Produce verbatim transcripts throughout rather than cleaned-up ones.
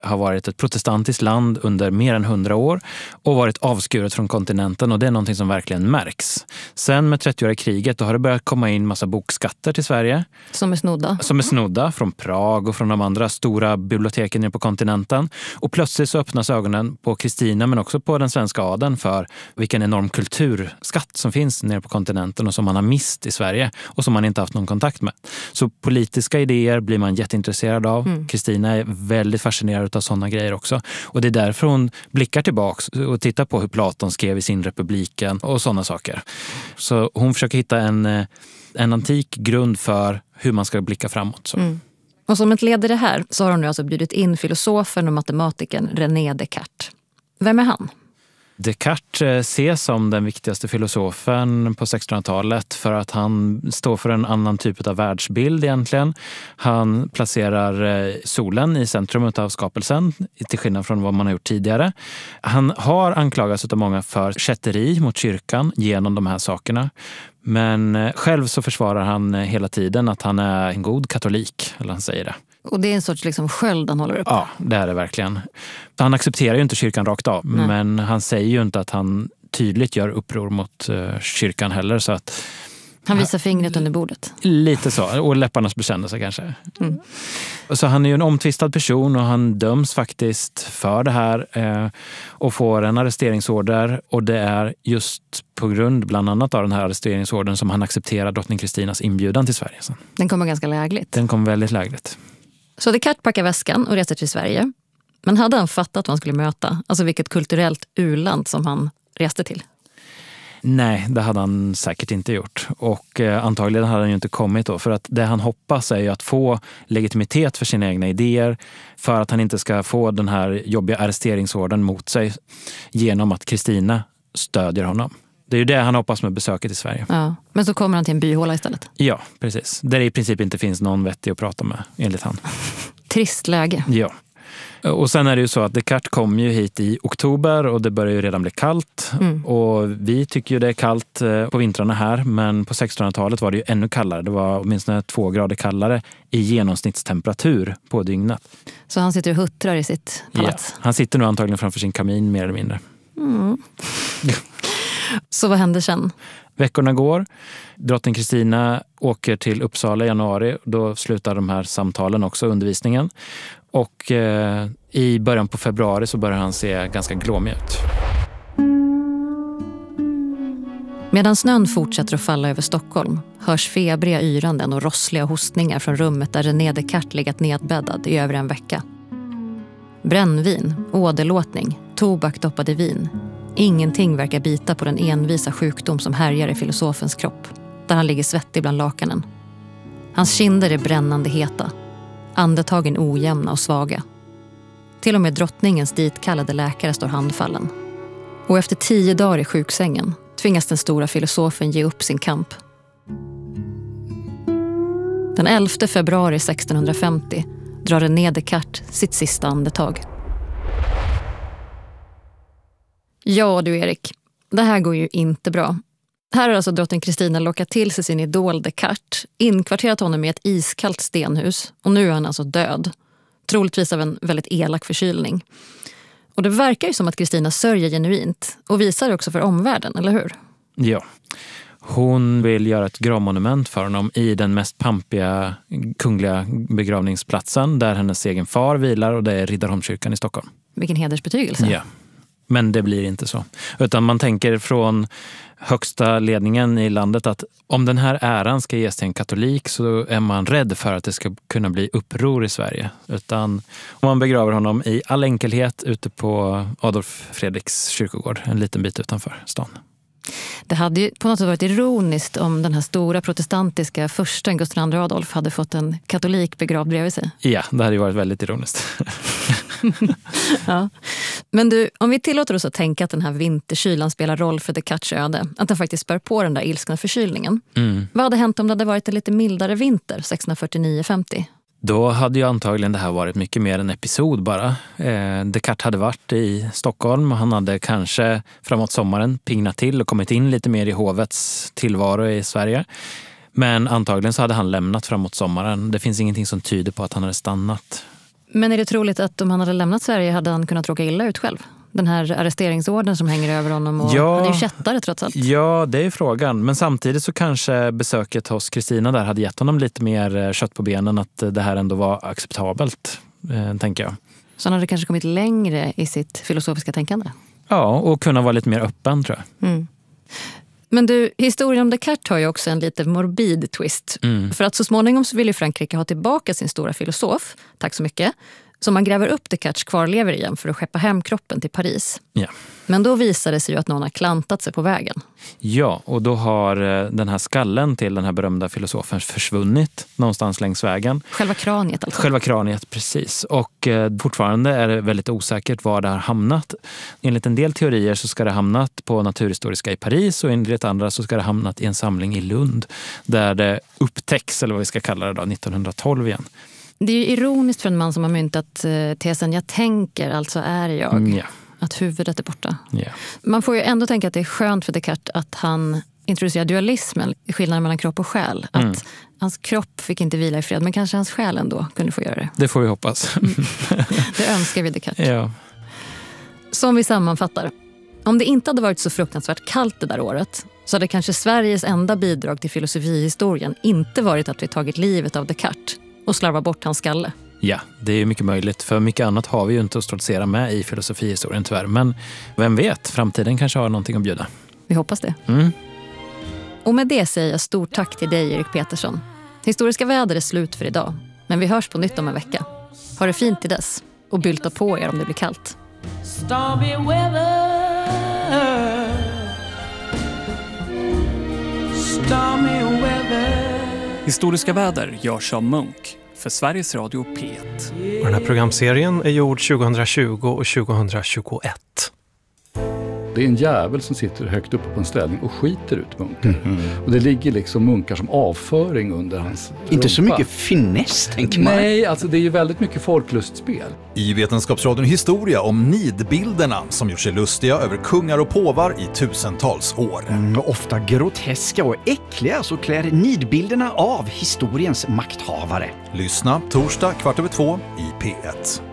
har varit ett protestantiskt land under mer än hundra år och varit avskuret från kontinenten, och det är någonting som verkligen märks. Sen med trettioåriga kriget då har det börjat komma in massa bokskatter till Sverige. Som är snodda? Som är snodda från Prag och från de andra stora biblioteken nere på kontinenten. Och plötsligt så öppnas ögonen på Kristina men också på den svenska adeln för vilken enorm kulturskatt som finns nere på kontinenten och som man har mist i Sverige och som man inte haft någon kontakt med. Så politiska idéer blir man jätteintresserad av. Kristina mm. är väldigt fascinerad av sådana grejer också. Och det är därför hon blickar tillbaks och tittar på hur Platon skrev i sin Republiken och sådana saker. Så hon försöker hitta en, en antik grund för hur man ska blicka framåt. Så. Mm. Och som ett led i det här så har hon nu alltså bjudit in filosofen och matematikern René Descartes. Vem är han? Descartes ses som den viktigaste filosofen på sextonhundratalet för att han står för en annan typ av världsbild egentligen. Han placerar solen i centrum av skapelsen till skillnad från vad man har gjort tidigare. Han har anklagats av många för kätteri mot kyrkan genom de här sakerna. Men själv så försvarar han hela tiden att han är en god katolik, eller han säger det. Och det är en sorts liksom sköld han håller upp. Ja, det är det verkligen. Han accepterar ju inte kyrkan rakt av. Nej. Men han säger ju inte att han tydligt gör uppror mot uh, kyrkan heller. Så att, han visar fingret under bordet. Lite så, och läpparnas bekännelse kanske. Mm. Så han är ju en omtvistad person och han döms faktiskt för det här eh, och får en arresteringsorder. Och det är just på grund bland annat av den här arresteringsordern som han accepterar drottning Kristinas inbjudan till Sverige. Sen. Den kommer ganska lägligt. Den kom väldigt lägligt. Så Descartes packar väskan och reser till Sverige. Men hade han fattat vad han skulle möta? Alltså vilket kulturellt urland som han reste till? Nej, det hade han säkert inte gjort. Och eh, antagligen hade han ju inte kommit då. För att det han hoppas är ju att få legitimitet för sina egna idéer. För att han inte ska få den här jobbiga arresteringsorden mot sig genom att Kristina stödjer honom. Det är ju det han hoppas med besöket i Sverige. Ja, men så kommer han till en byhåla istället. Ja, precis. Där det i princip inte finns någon vettig att prata med, enligt han. Trist läge. Ja. Och sen är det ju så att Descartes kom ju hit i oktober och det börjar ju redan bli kallt. Mm. Och vi tycker ju det är kallt på vintrarna här, men på sextonhundratalet var det ju ännu kallare. Det var åtminstone två grader kallare i genomsnittstemperatur på dygnet. Så han sitter och huttrar i sitt palats? Ja, han sitter nu antagligen framför sin kamin mer eller mindre. Mm. Så vad händer sen? Veckorna går. Drottning Kristina åker till Uppsala i januari. Då slutar de här samtalen också, undervisningen. Och eh, i början på februari så börjar han se ganska glåmig ut. Medan snön fortsätter att falla över Stockholm hörs febriga yranden och rossliga hostningar från rummet där René Descartes legat nedbäddad i över en vecka. Brännvin, åderlåtning, tobak doppad i vin. Ingenting verkar bita på den envisa sjukdom som härjar i filosofens kropp, där han ligger svettig bland lakanen. Hans kinder är brännande heta, andetagen ojämna och svaga. Till och med drottningens ditkallade läkare står handfallen. Och efter tio dagar i sjuksängen tvingas den stora filosofen ge upp sin kamp. Den elfte februari sextonhundrafemtio drar René Descartes sitt sista andetag. Ja du Erik, det här går ju inte bra. Här har alltså drottning Kristina lockat till sig sin idol Descartes, inkvarterat honom i ett iskallt stenhus och nu är han alltså död. Troligtvis av en väldigt elak förkylning. Och det verkar ju som att Kristina sörjer genuint och visar också för omvärlden, eller hur? Ja. Hon vill göra ett gravmonument för honom i den mest pampiga kungliga begravningsplatsen där hennes egen far vilar, och det är Riddarholmskyrkan i Stockholm. Vilken hedersbetygelse. Ja. Men det blir inte så. Utan man tänker från högsta ledningen i landet att om den här äran ska ges till en katolik så är man rädd för att det ska kunna bli uppror i Sverige. Utan om man begraver honom i all enkelhet ute på Adolf Fredriks kyrkogård, en liten bit utanför stan. Det hade ju på något sätt varit ironiskt om den här stora protestantiska första Gustav den andre Adolf hade fått en katolik begravd bredvid sig. Ja, det hade ju varit väldigt ironiskt. Ja. Men du, om vi tillåter oss att tänka att den här vinterkylan spelar roll för Descartes öde, att den faktiskt spär på den där ilskna förkylningen. Mm. Vad hade hänt om det hade varit en lite mildare vinter sextonhundrafyrtionio femtio? Då hade ju antagligen det här varit mycket mer en episod bara. Eh, Descartes hade varit i Stockholm och han hade kanske framåt sommaren pignat till och kommit in lite mer i hovets tillvaro i Sverige. Men antagligen så hade han lämnat framåt sommaren. Det finns ingenting som tyder på att han hade stannat. Men är det troligt att om han hade lämnat Sverige hade han kunnat råka illa ut själv? Den här arresteringsorden som hänger över honom och ja, han är ju kättare trots allt. Ja, det är frågan. Men samtidigt så kanske besöket hos Kristina där hade gett honom lite mer kött på benen, att det här ändå var acceptabelt, eh, tänker jag. Så han hade kanske kommit längre i sitt filosofiska tänkande? Ja, och kunna vara lite mer öppen, tror jag. Mm. Men du, historien om Descartes har ju också en lite morbid twist. Mm. För att så småningom så vill ju Frankrike ha tillbaka sin stora filosof, tack så mycket, så man gräver upp Descartes kvarlever igen för att skeppa hem kroppen till Paris. Ja. Men då visar det sig ju att någon har klantat sig på vägen. Ja, och då har den här skallen till den här berömda filosofen försvunnit någonstans längs vägen. Själva kraniet alltså? Själva kraniet, precis. Och eh, fortfarande är det väldigt osäkert var det har hamnat. Enligt en del teorier så ska det ha hamnat på Naturhistoriska i Paris, och enligt andra så ska det ha hamnat i en samling i Lund där det upptäcks, eller vad vi ska kalla det då, nittonhundratolv igen. Det är ju ironiskt för en man som har myntat eh, tesen jag tänker, alltså är jag. Mm, ja. Att huvudet är borta. Yeah. Man får ju ändå tänka att det är skönt för Descartes att han introducerar dualismen, skillnaden mellan kropp och själ. Att mm. hans kropp fick inte vila i fred, men kanske hans själ ändå kunde få göra det. Det får vi hoppas. Mm. Det önskar vi Descartes. Ja. Som vi sammanfattar. Om det inte hade varit så fruktansvärt kallt det där året, så hade kanske Sveriges enda bidrag till filosofihistorien inte varit att vi tagit livet av Descartes och slarva bort hans skalle. Ja, det är ju mycket möjligt. För mycket annat har vi ju inte att stoltsera med i filosofihistorien tyvärr. Men vem vet, framtiden kanske har någonting att bjuda. Vi hoppas det. Mm. Och med det säger jag stort tack till dig, Erik Petersson. Historiska väder är slut för idag, men vi hörs på nytt om en vecka. Ha det fint till dess och bylta på er om det blir kallt. Stormy weather, stormy weather. Historiska väder görs av Munk för Sveriges Radio P ett. Och den här programserien är gjord tjugohundratjugo och tjugohundratjugoett. Det är en jävel som sitter högt uppe på en ställning och skiter ut munkar. Mm. Och det ligger liksom munkar som avföring under hans rumpa. Inte så mycket finess, tänker man. Nej, alltså det är ju väldigt mycket folklustspel. I Vetenskapsradion historia om nidbilderna som gjort sig lustiga över kungar och påvar i tusentals år. Mm, ofta groteska och äckliga så klär nidbilderna av historiens makthavare. Lyssna torsdag kvart över två i P ett.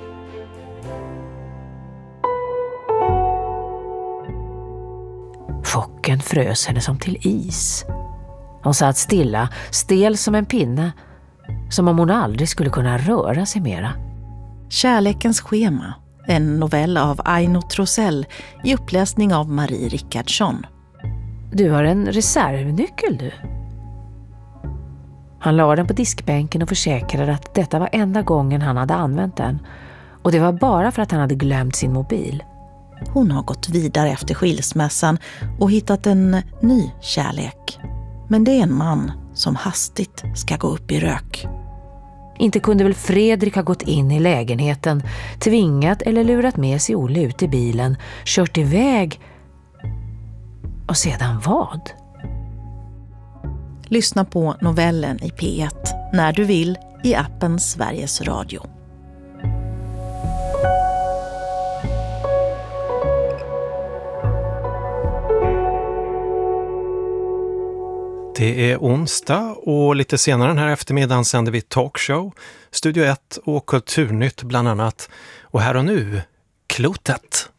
Chocken frös henne som till is. Hon satt stilla, stel som en pinne, som om hon aldrig skulle kunna röra sig mera. Kärlekens schema, en novell av Aino Trosell i uppläsning av Marie Rickardsson. Du har en reservnyckel, du. Han la den på diskbänken och försäkrade att detta var enda gången han hade använt den. Och det var bara för att han hade glömt sin mobil. Hon har gått vidare efter skilsmässan och hittat en ny kärlek. Men det är en man som hastigt ska gå upp i rök. Inte kunde väl Fredrik ha gått in i lägenheten, tvingat eller lurat med sig Olle ut i bilen, kört iväg. Och sedan vad? Lyssna på novellen i P ett när du vill i appen Sveriges Radio. Det är onsdag och lite senare den här eftermiddagen sänder vi talkshow, Studio ett och Kulturnytt bland annat. Och här och nu, klotet.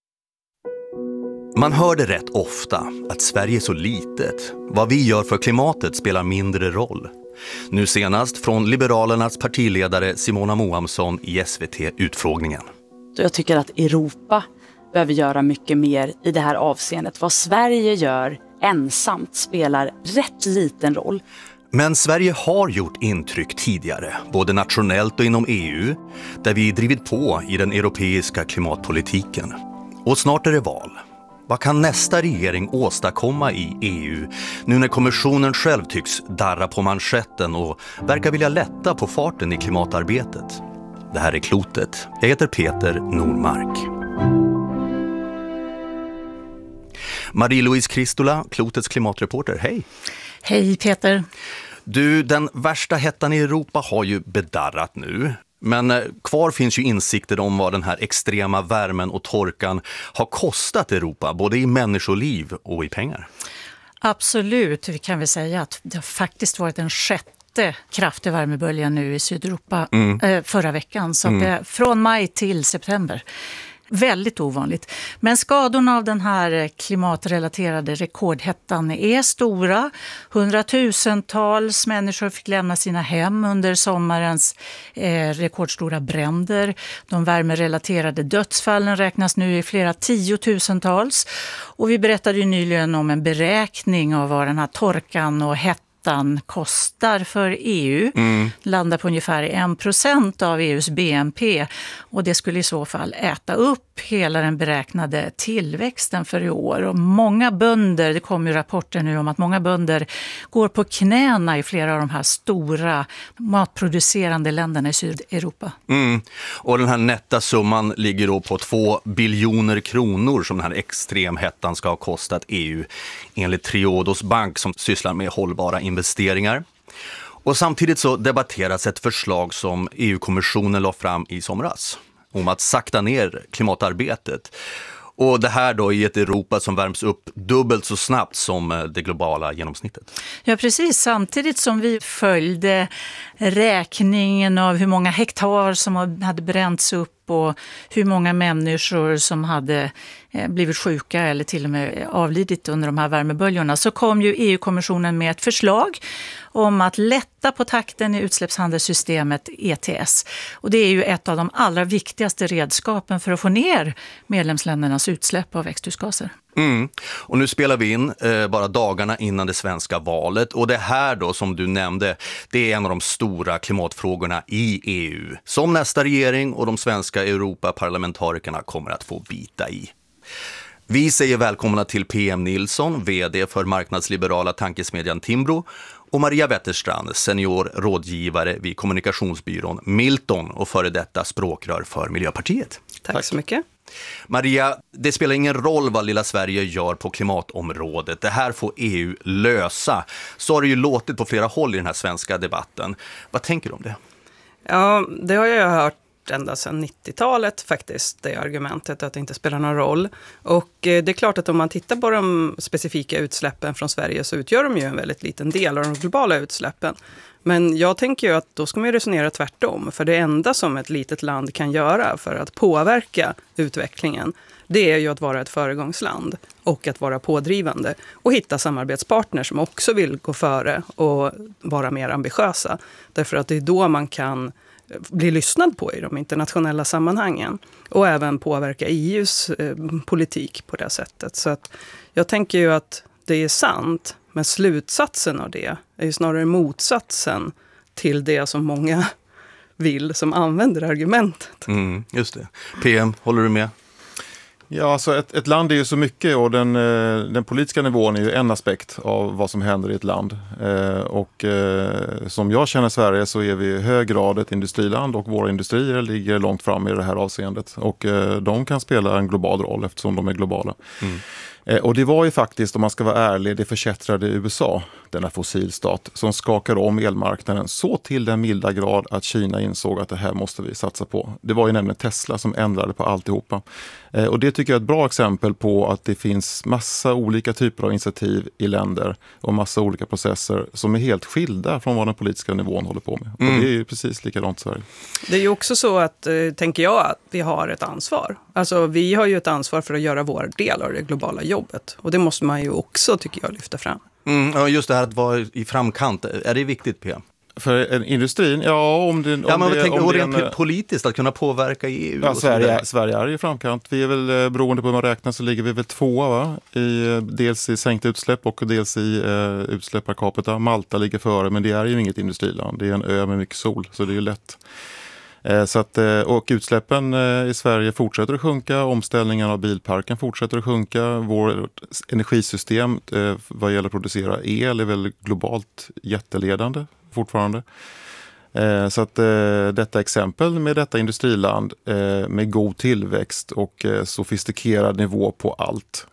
Man hör det rätt ofta att Sverige är så litet. Vad vi gör för klimatet spelar mindre roll. Nu senast från Liberalernas partiledare Simona Moamsson i S V T-utfrågningen. Jag tycker att Europa behöver göra mycket mer i det här avseendet. Vad Sverige gör ensamt spelar rätt liten roll. Men Sverige har gjort intryck tidigare, både nationellt och inom E U, där vi drivit på i den europeiska klimatpolitiken. Och snart är det val. Vad kan nästa regering åstadkomma i E U nu när kommissionen själv tycks darra på manschetten och verkar vilja lätta på farten i klimatarbetet? Det här är Klotet. Jag heter Peter Normark. Marie-Louise Kristola, Klotets klimatreporter. Hej! Hej Peter! Du, den värsta hettan i Europa har ju bedarrat nu. Men kvar finns ju insikter om vad den här extrema värmen och torkan har kostat Europa, både i människoliv och i pengar. Absolut, vi kan väl säga att det har faktiskt varit den sjätte sjätte kraftig värmebölja nu i Sydeuropa Mm. eh, förra veckan. Så att Mm. det, från maj till september. Väldigt ovanligt. Men skadorna av den här klimatrelaterade rekordhettan är stora. Hundratusentals människor fick lämna sina hem under sommarens eh, rekordstora bränder. De värmerelaterade dödsfallen räknas nu i flera tiotusentals. Och vi berättade ju nyligen om en beräkning av vad den här torkan och hettan kostar för E U. Mm. Landar på ungefär en procent av E U:s B N P. Och det skulle i så fall äta upp hela den beräknade tillväxten för i år. Och många bönder, det kommer ju rapporter nu om att många bönder går på knäna i flera av de här stora matproducerande länderna i Sydeuropa. Mm. Och den här nätta summan ligger då på två biljoner kronor som den här extremhettan ska ha kostat E U enligt Triodos bank som sysslar med hållbara investeringar. Och samtidigt så debatteras ett förslag som E U-kommissionen la fram i somras om att sakta ner klimatarbetet. Och det här då i ett Europa som värms upp dubbelt så snabbt som det globala genomsnittet. Ja, precis. Samtidigt som vi följde räkningen av hur många hektar som hade bränts upp och hur många människor som hade blivit sjuka eller till och med avlidit under de här värmeböljorna, så kom ju E U-kommissionen med ett förslag om att lätta på takten i utsläppshandelssystemet E T S. Och det är ju ett av de allra viktigaste redskapen för att få ner medlemsländernas utsläpp av växthusgaser. Mm. Och nu spelar vi in eh, bara dagarna innan det svenska valet. Och det här då som du nämnde, det är en av de stora klimatfrågorna i E U. Som nästa regering och de svenska Europaparlamentarikerna kommer att få bita i. Vi säger välkomna till P M Nilsson, vd för marknadsliberala tankesmedjan Timbro, och Maria Wetterstrand, senior rådgivare vid kommunikationsbyrån Milton och före detta språkrör för Miljöpartiet. Tack, Tack så mycket. Maria, det spelar ingen roll vad lilla Sverige gör på klimatområdet. Det här får E U lösa. Så har det ju låtit på flera håll i den här svenska debatten. Vad tänker du om det? Ja, det har jag hört ända sedan nittiotalet faktiskt, det argumentet att det inte spelar någon roll. Och det är klart att om man tittar på de specifika utsläppen från Sverige så utgör de ju en väldigt liten del av de globala utsläppen. Men jag tänker ju att då ska man resonera tvärtom. För det enda som ett litet land kan göra för att påverka utvecklingen, det är ju att vara ett föregångsland och att vara pådrivande. Och hitta samarbetspartners som också vill gå före och vara mer ambitiösa. Därför att det är då man kan bli lyssnad på i de internationella sammanhangen. Och även påverka E U:s eh, politik på det sättet. Så att jag tänker ju att det är sant. Men slutsatsen av det är ju snarare motsatsen till det som många vill som använder argumentet. Mm, just det. P M, håller du med? Ja, alltså ett, ett land är ju så mycket och den, den politiska nivån är ju en aspekt av vad som händer i ett land. Eh, och eh, som jag känner Sverige så är vi i hög grad ett industriland och våra industrier ligger långt fram i det här avseendet. Och eh, de kan spela en global roll eftersom de är globala. Mm. Och det var ju faktiskt, om man ska vara ärlig, det förkättrade U S A, denna fossilstat, som skakade om elmarknaden så till den milda grad att Kina insåg att det här måste vi satsa på. Det var ju nämligen Tesla som ändrade på alltihopa. Och det tycker jag är ett bra exempel på att det finns massa olika typer av initiativ i länder och massa olika processer som är helt skilda från vad den politiska nivån håller på med. Mm. Och det är ju precis likadant i Sverige. Det är ju också så att, tänker jag, att vi har ett ansvar. Alltså vi har ju ett ansvar för att göra vår del av det globala jobbet. Och det måste man ju också, tycker jag, lyfta fram. Mm, ja, just det här att vara i framkant, är det viktigt, P M? För en industrin, ja om det... Om ja, men det, tänker om rent det en, politiskt att kunna påverka E U. Ja, Sverige, Sverige är i framkant. Vi är väl, beroende på hur man räknar så ligger vi väl tvåa va? I, dels i sänkta utsläpp och dels i uh, utsläpp per capita. Malta ligger före, men det är ju inget industriland. Det är en ö med mycket sol, så det är ju lätt. Så att, och utsläppen i Sverige fortsätter att sjunka, omställningen av bilparken fortsätter att sjunka, vårt energisystem vad gäller att producera el är väl globalt jätteledande fortfarande. Så att detta exempel med detta industriland med god tillväxt och sofistikerad nivå på allt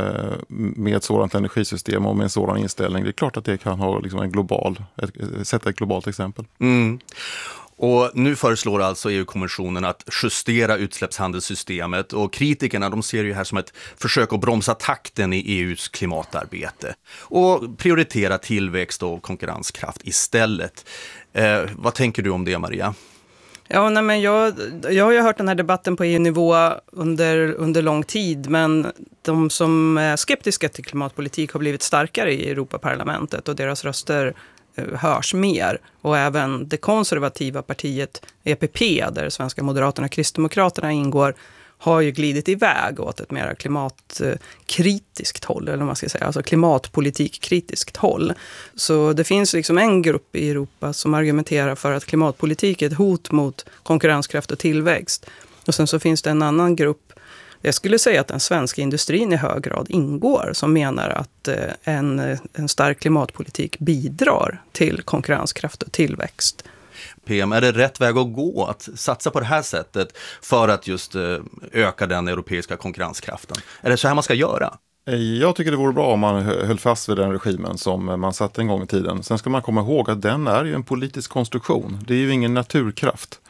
med ett sådant energisystem och med en sådan inställning, det är klart att det kan ha liksom en global, sätta ett globalt exempel. Mm. Och nu föreslår alltså E U-kommissionen att justera utsläppshandelssystemet och kritikerna de ser ju här som ett försök att bromsa takten i E U:s klimatarbete och prioritera tillväxt och konkurrenskraft istället. Eh, vad tänker du om det, Maria? Ja, nej, men jag, jag har ju hört den här debatten på E U-nivå under, under lång tid, men de som är skeptiska till klimatpolitik har blivit starkare i Europaparlamentet och deras röster hörs mer. Och även det konservativa partiet E P P, där svenska Moderaterna och Kristdemokraterna ingår, har ju glidit iväg åt ett mer klimatkritiskt håll, eller vad man ska säga, alltså klimatpolitikkritiskt håll. Så det finns liksom en grupp i Europa som argumenterar för att klimatpolitik är ett hot mot konkurrenskraft och tillväxt. Och sen så finns det en annan grupp, jag skulle säga att den svenska industrin i hög grad ingår, som menar att en, en stark klimatpolitik bidrar till konkurrenskraft och tillväxt. P M, är det rätt väg att gå att satsa på det här sättet för att just öka den europeiska konkurrenskraften? Är det så här man ska göra? Jag tycker det vore bra om man höll fast vid den regimen som man satte en gång i tiden. Sen ska man komma ihåg att den är ju en politisk konstruktion. Det är ju ingen naturkraft.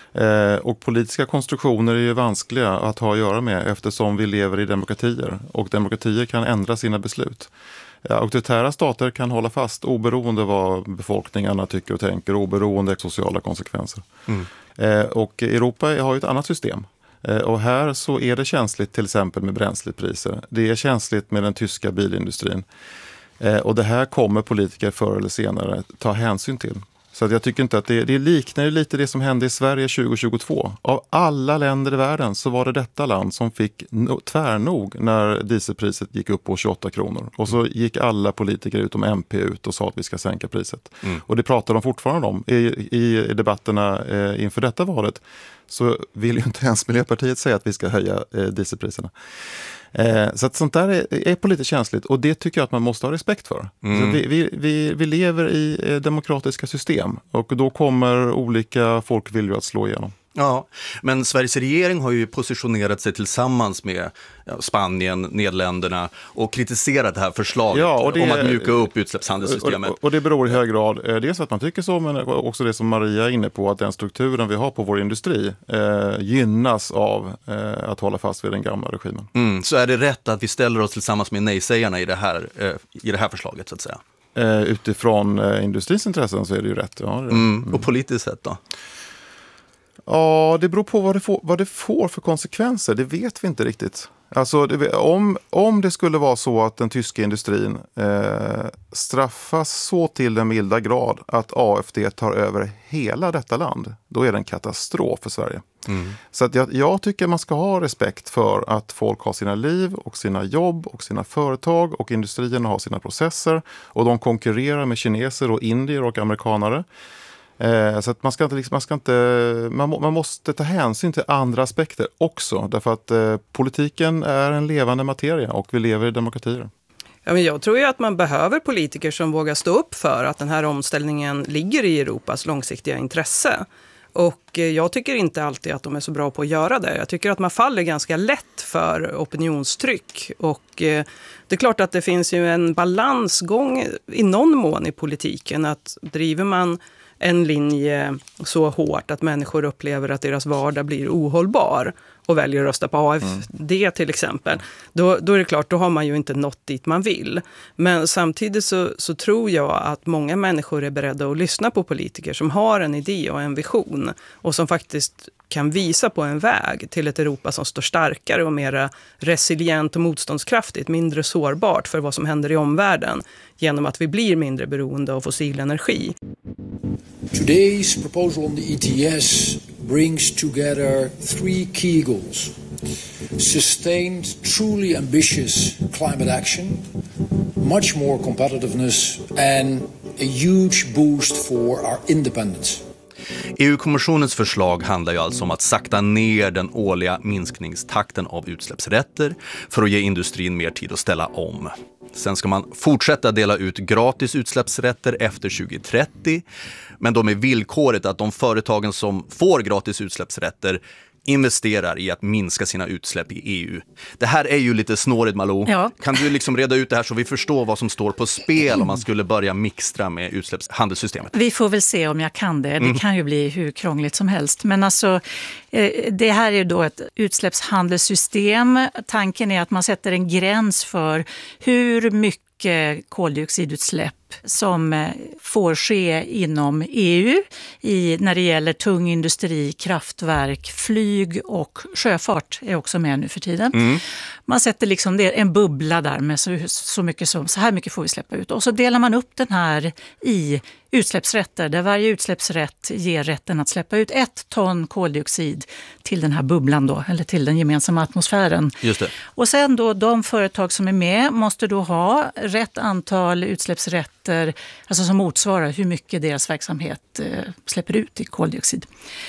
Och politiska konstruktioner är ju vanskliga att ha att göra med eftersom vi lever i demokratier. Och demokratier kan ändra sina beslut. Auktoritära stater kan hålla fast oberoende vad befolkningarna tycker och tänker, oberoende av sociala konsekvenser. Mm. Eh, och Europa har ju ett annat system. Eh, och här så är det känsligt till exempel med bränslepriser. Det är känsligt med den tyska bilindustrin. Eh, och det här kommer politiker förr eller senare ta hänsyn till. Så att jag tycker inte att det, det liknar lite det som hände i Sverige tjugo tjugotvå. Av alla länder i världen så var det detta land som fick no, tvärnog när dieselpriset gick upp på tjugoåtta kronor. Och så gick alla politiker utom M P ut och sa att vi ska sänka priset. Mm. Och det pratar de fortfarande om i, i debatterna eh, inför detta valet. Så vill ju inte ens Miljöpartiet säga att vi ska höja eh, dieselpriserna. Eh, så att sånt där är, är politiskt känsligt och det tycker jag att man måste ha respekt för. Mm. Så vi, vi, vi, vi lever i eh, demokratiska system och då kommer olika folkviljor att slå igenom. Ja, men Sveriges regering har ju positionerat sig tillsammans med ja, Spanien, Nederländerna och kritiserat det här förslaget ja, och det, om att mjuka upp utsläppshandelssystemet. Och, och det beror i hög grad, eh, dels att man tycker så, men också det som Maria är inne på, att den strukturen vi har på vår industri eh, gynnas av eh, att hålla fast vid den gamla regimen. Mm, så är det rätt att vi ställer oss tillsammans med nej-sägarna i det här, eh, i det här förslaget så att säga? Eh, utifrån eh, industrins intressen så är det ju rätt. Ja, det, mm, och politiskt sett då? Ja, det beror på vad det får, vad det får för konsekvenser. Det vet vi inte riktigt. Alltså, det, om, om det skulle vara så att den tyska industrin eh, straffas så till den milda grad att A F D tar över hela detta land, då är det en katastrof för Sverige. Mm. Så att jag, jag tycker man ska ha respekt för att folk har sina liv och sina jobb och sina företag och industrierna har sina processer och de konkurrerar med kineser och indier och amerikanare. Eh, så att man ska inte, liksom, man ska inte man, må, man måste ta hänsyn till andra aspekter också, därför att eh, politiken är en levande materia och vi lever i demokratier. Ja, men jag tror ju att man behöver politiker som vågar stå upp för att den här omställningen ligger i Europas långsiktiga intresse. Och jag tycker inte alltid att de är så bra på att göra det. Jag tycker att man faller ganska lätt för opinionstryck. Och eh, det är klart att det finns ju en balansgång i någon mån i politiken. Att driver man en linje så hårt att människor upplever att deras vardag blir ohållbar och väljer att rösta på A F D mm. till exempel, då, då är det klart, då har man ju inte nått dit man vill. Men samtidigt så, så tror jag att många människor är beredda att lyssna på politiker som har en idé och en vision och som faktiskt kan visa på en väg till ett Europa som står starkare och mer resilient och motståndskraftigt, mindre sårbart för vad som händer i omvärlden genom att vi blir mindre beroende av fossil energi. Today's proposal on the E T S brings together three key goals. Sustained, truly ambitious climate action, much more competitiveness and a huge boost for our independence. E U-kommissionens förslag handlar ju alltså om att sakta ner den årliga minskningstakten av utsläppsrätter för att ge industrin mer tid att ställa om. Sen ska man fortsätta dela ut gratis utsläppsrätter efter tjugo trettio, men då med villkoret att de företagen som får gratis utsläppsrätter investerar i att minska sina utsläpp i E U. Det här är ju lite snårigt, Malou. Ja. Kan du liksom reda ut det här så vi förstår vad som står på spel om man skulle börja mixtra med utsläppshandelssystemet? Vi får väl se om jag kan det. Det Mm. kan ju bli hur krångligt som helst. Men alltså, eh, det här är ju då ett utsläppshandelssystem. Tanken är att man sätter en gräns för hur mycket koldioxidutsläpp som får ske inom E U i, när det gäller tung industri, kraftverk, flyg och sjöfart är också med nu för tiden. Mm. Man sätter liksom det, en bubbla där med så, så mycket som så här mycket får vi släppa ut. Och så delar man upp den här i utsläppsrätter där varje utsläppsrätt ger rätten att släppa ut ett ton koldioxid till den här bubblan då, eller till den gemensamma atmosfären. Just det. Och sen då de företag som är med måste då ha rätt antal utsläppsrätter, alltså som motsvarar hur mycket deras verksamhet eh, släpper ut i koldioxid.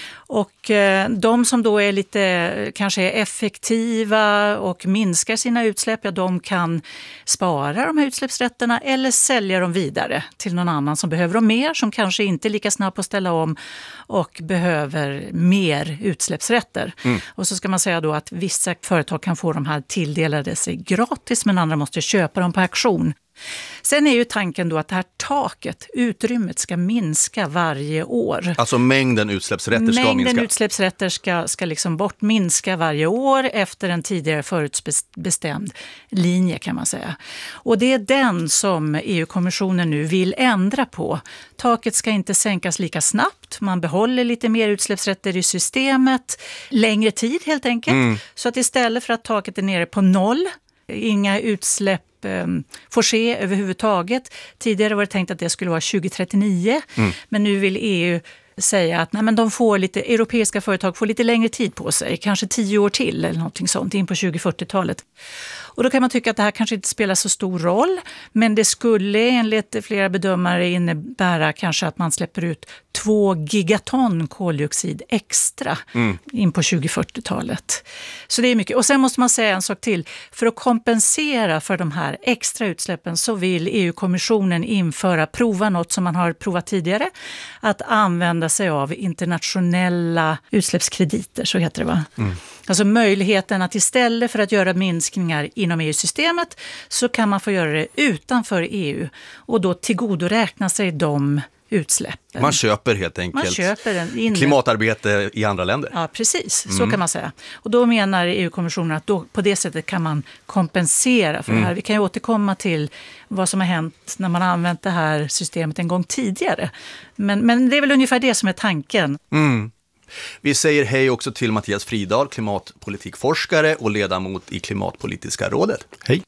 Och eh, de som då är lite kanske är effektiva och minskar sina utsläpp, ja, de kan spara de här utsläppsrätterna eller sälja dem vidare till någon annan som behöver dem mer, som kanske inte är lika snabb på att ställa om och behöver mer utsläppsrätter. Mm. Och så ska man säga då att vissa företag kan få de här tilldelade sig gratis, men andra måste köpa dem på auktion. Sen är ju tanken då att det här taket, utrymmet, ska minska varje år. Alltså mängden utsläppsrätter ska Mängden minska. Mängden utsläppsrätter ska, ska liksom bort, minska varje år efter en tidigare förutbestämd linje, kan man säga. Och det är den som E U-kommissionen nu vill ändra på. Taket ska inte sänkas lika snabbt. Man behåller lite mer utsläppsrätter i systemet. Längre tid helt enkelt. Mm. Så att istället för att taket är nere på noll, inga utsläpp får ske överhuvudtaget. Tidigare var det tänkt att det skulle vara tjugo trettionio, mm. men nu vill E U säga att nej, men de får lite, europeiska företag får lite längre tid på sig, kanske tio år till eller någonting sånt, in på tjugo fyrtiotalet. Och då kan man tycka att det här kanske inte spelar så stor roll, men det skulle enligt flera bedömare innebära kanske att man släpper ut två gigaton koldioxid extra mm. in på tjugo fyrtiotalet. Så det är mycket. Och sen måste man säga en sak till. För att kompensera för de här extra utsläppen så vill E U-kommissionen införa, prova något som man har provat tidigare, att använda sig av internationella utsläppskrediter, så heter det va? Mm. Alltså möjligheten att istället för att göra minskningar inom E U-systemet så kan man få göra det utanför E U och då tillgodoräkna sig de utsläppen. Man köper helt enkelt man köper en in... klimatarbete i andra länder. Ja, precis. Så mm. kan man säga. Och då menar E U-kommissionen att då, på det sättet kan man kompensera för mm. det här. Vi kan ju återkomma till vad som har hänt när man har använt det här systemet en gång tidigare. Men, men det är väl ungefär det som är tanken. Mm. Vi säger hej också till Mattias Fridahl, klimatpolitikforskare och ledamot i Klimatpolitiska rådet. Hej.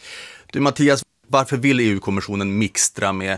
Du Mattias, varför vill E U-kommissionen mixtra med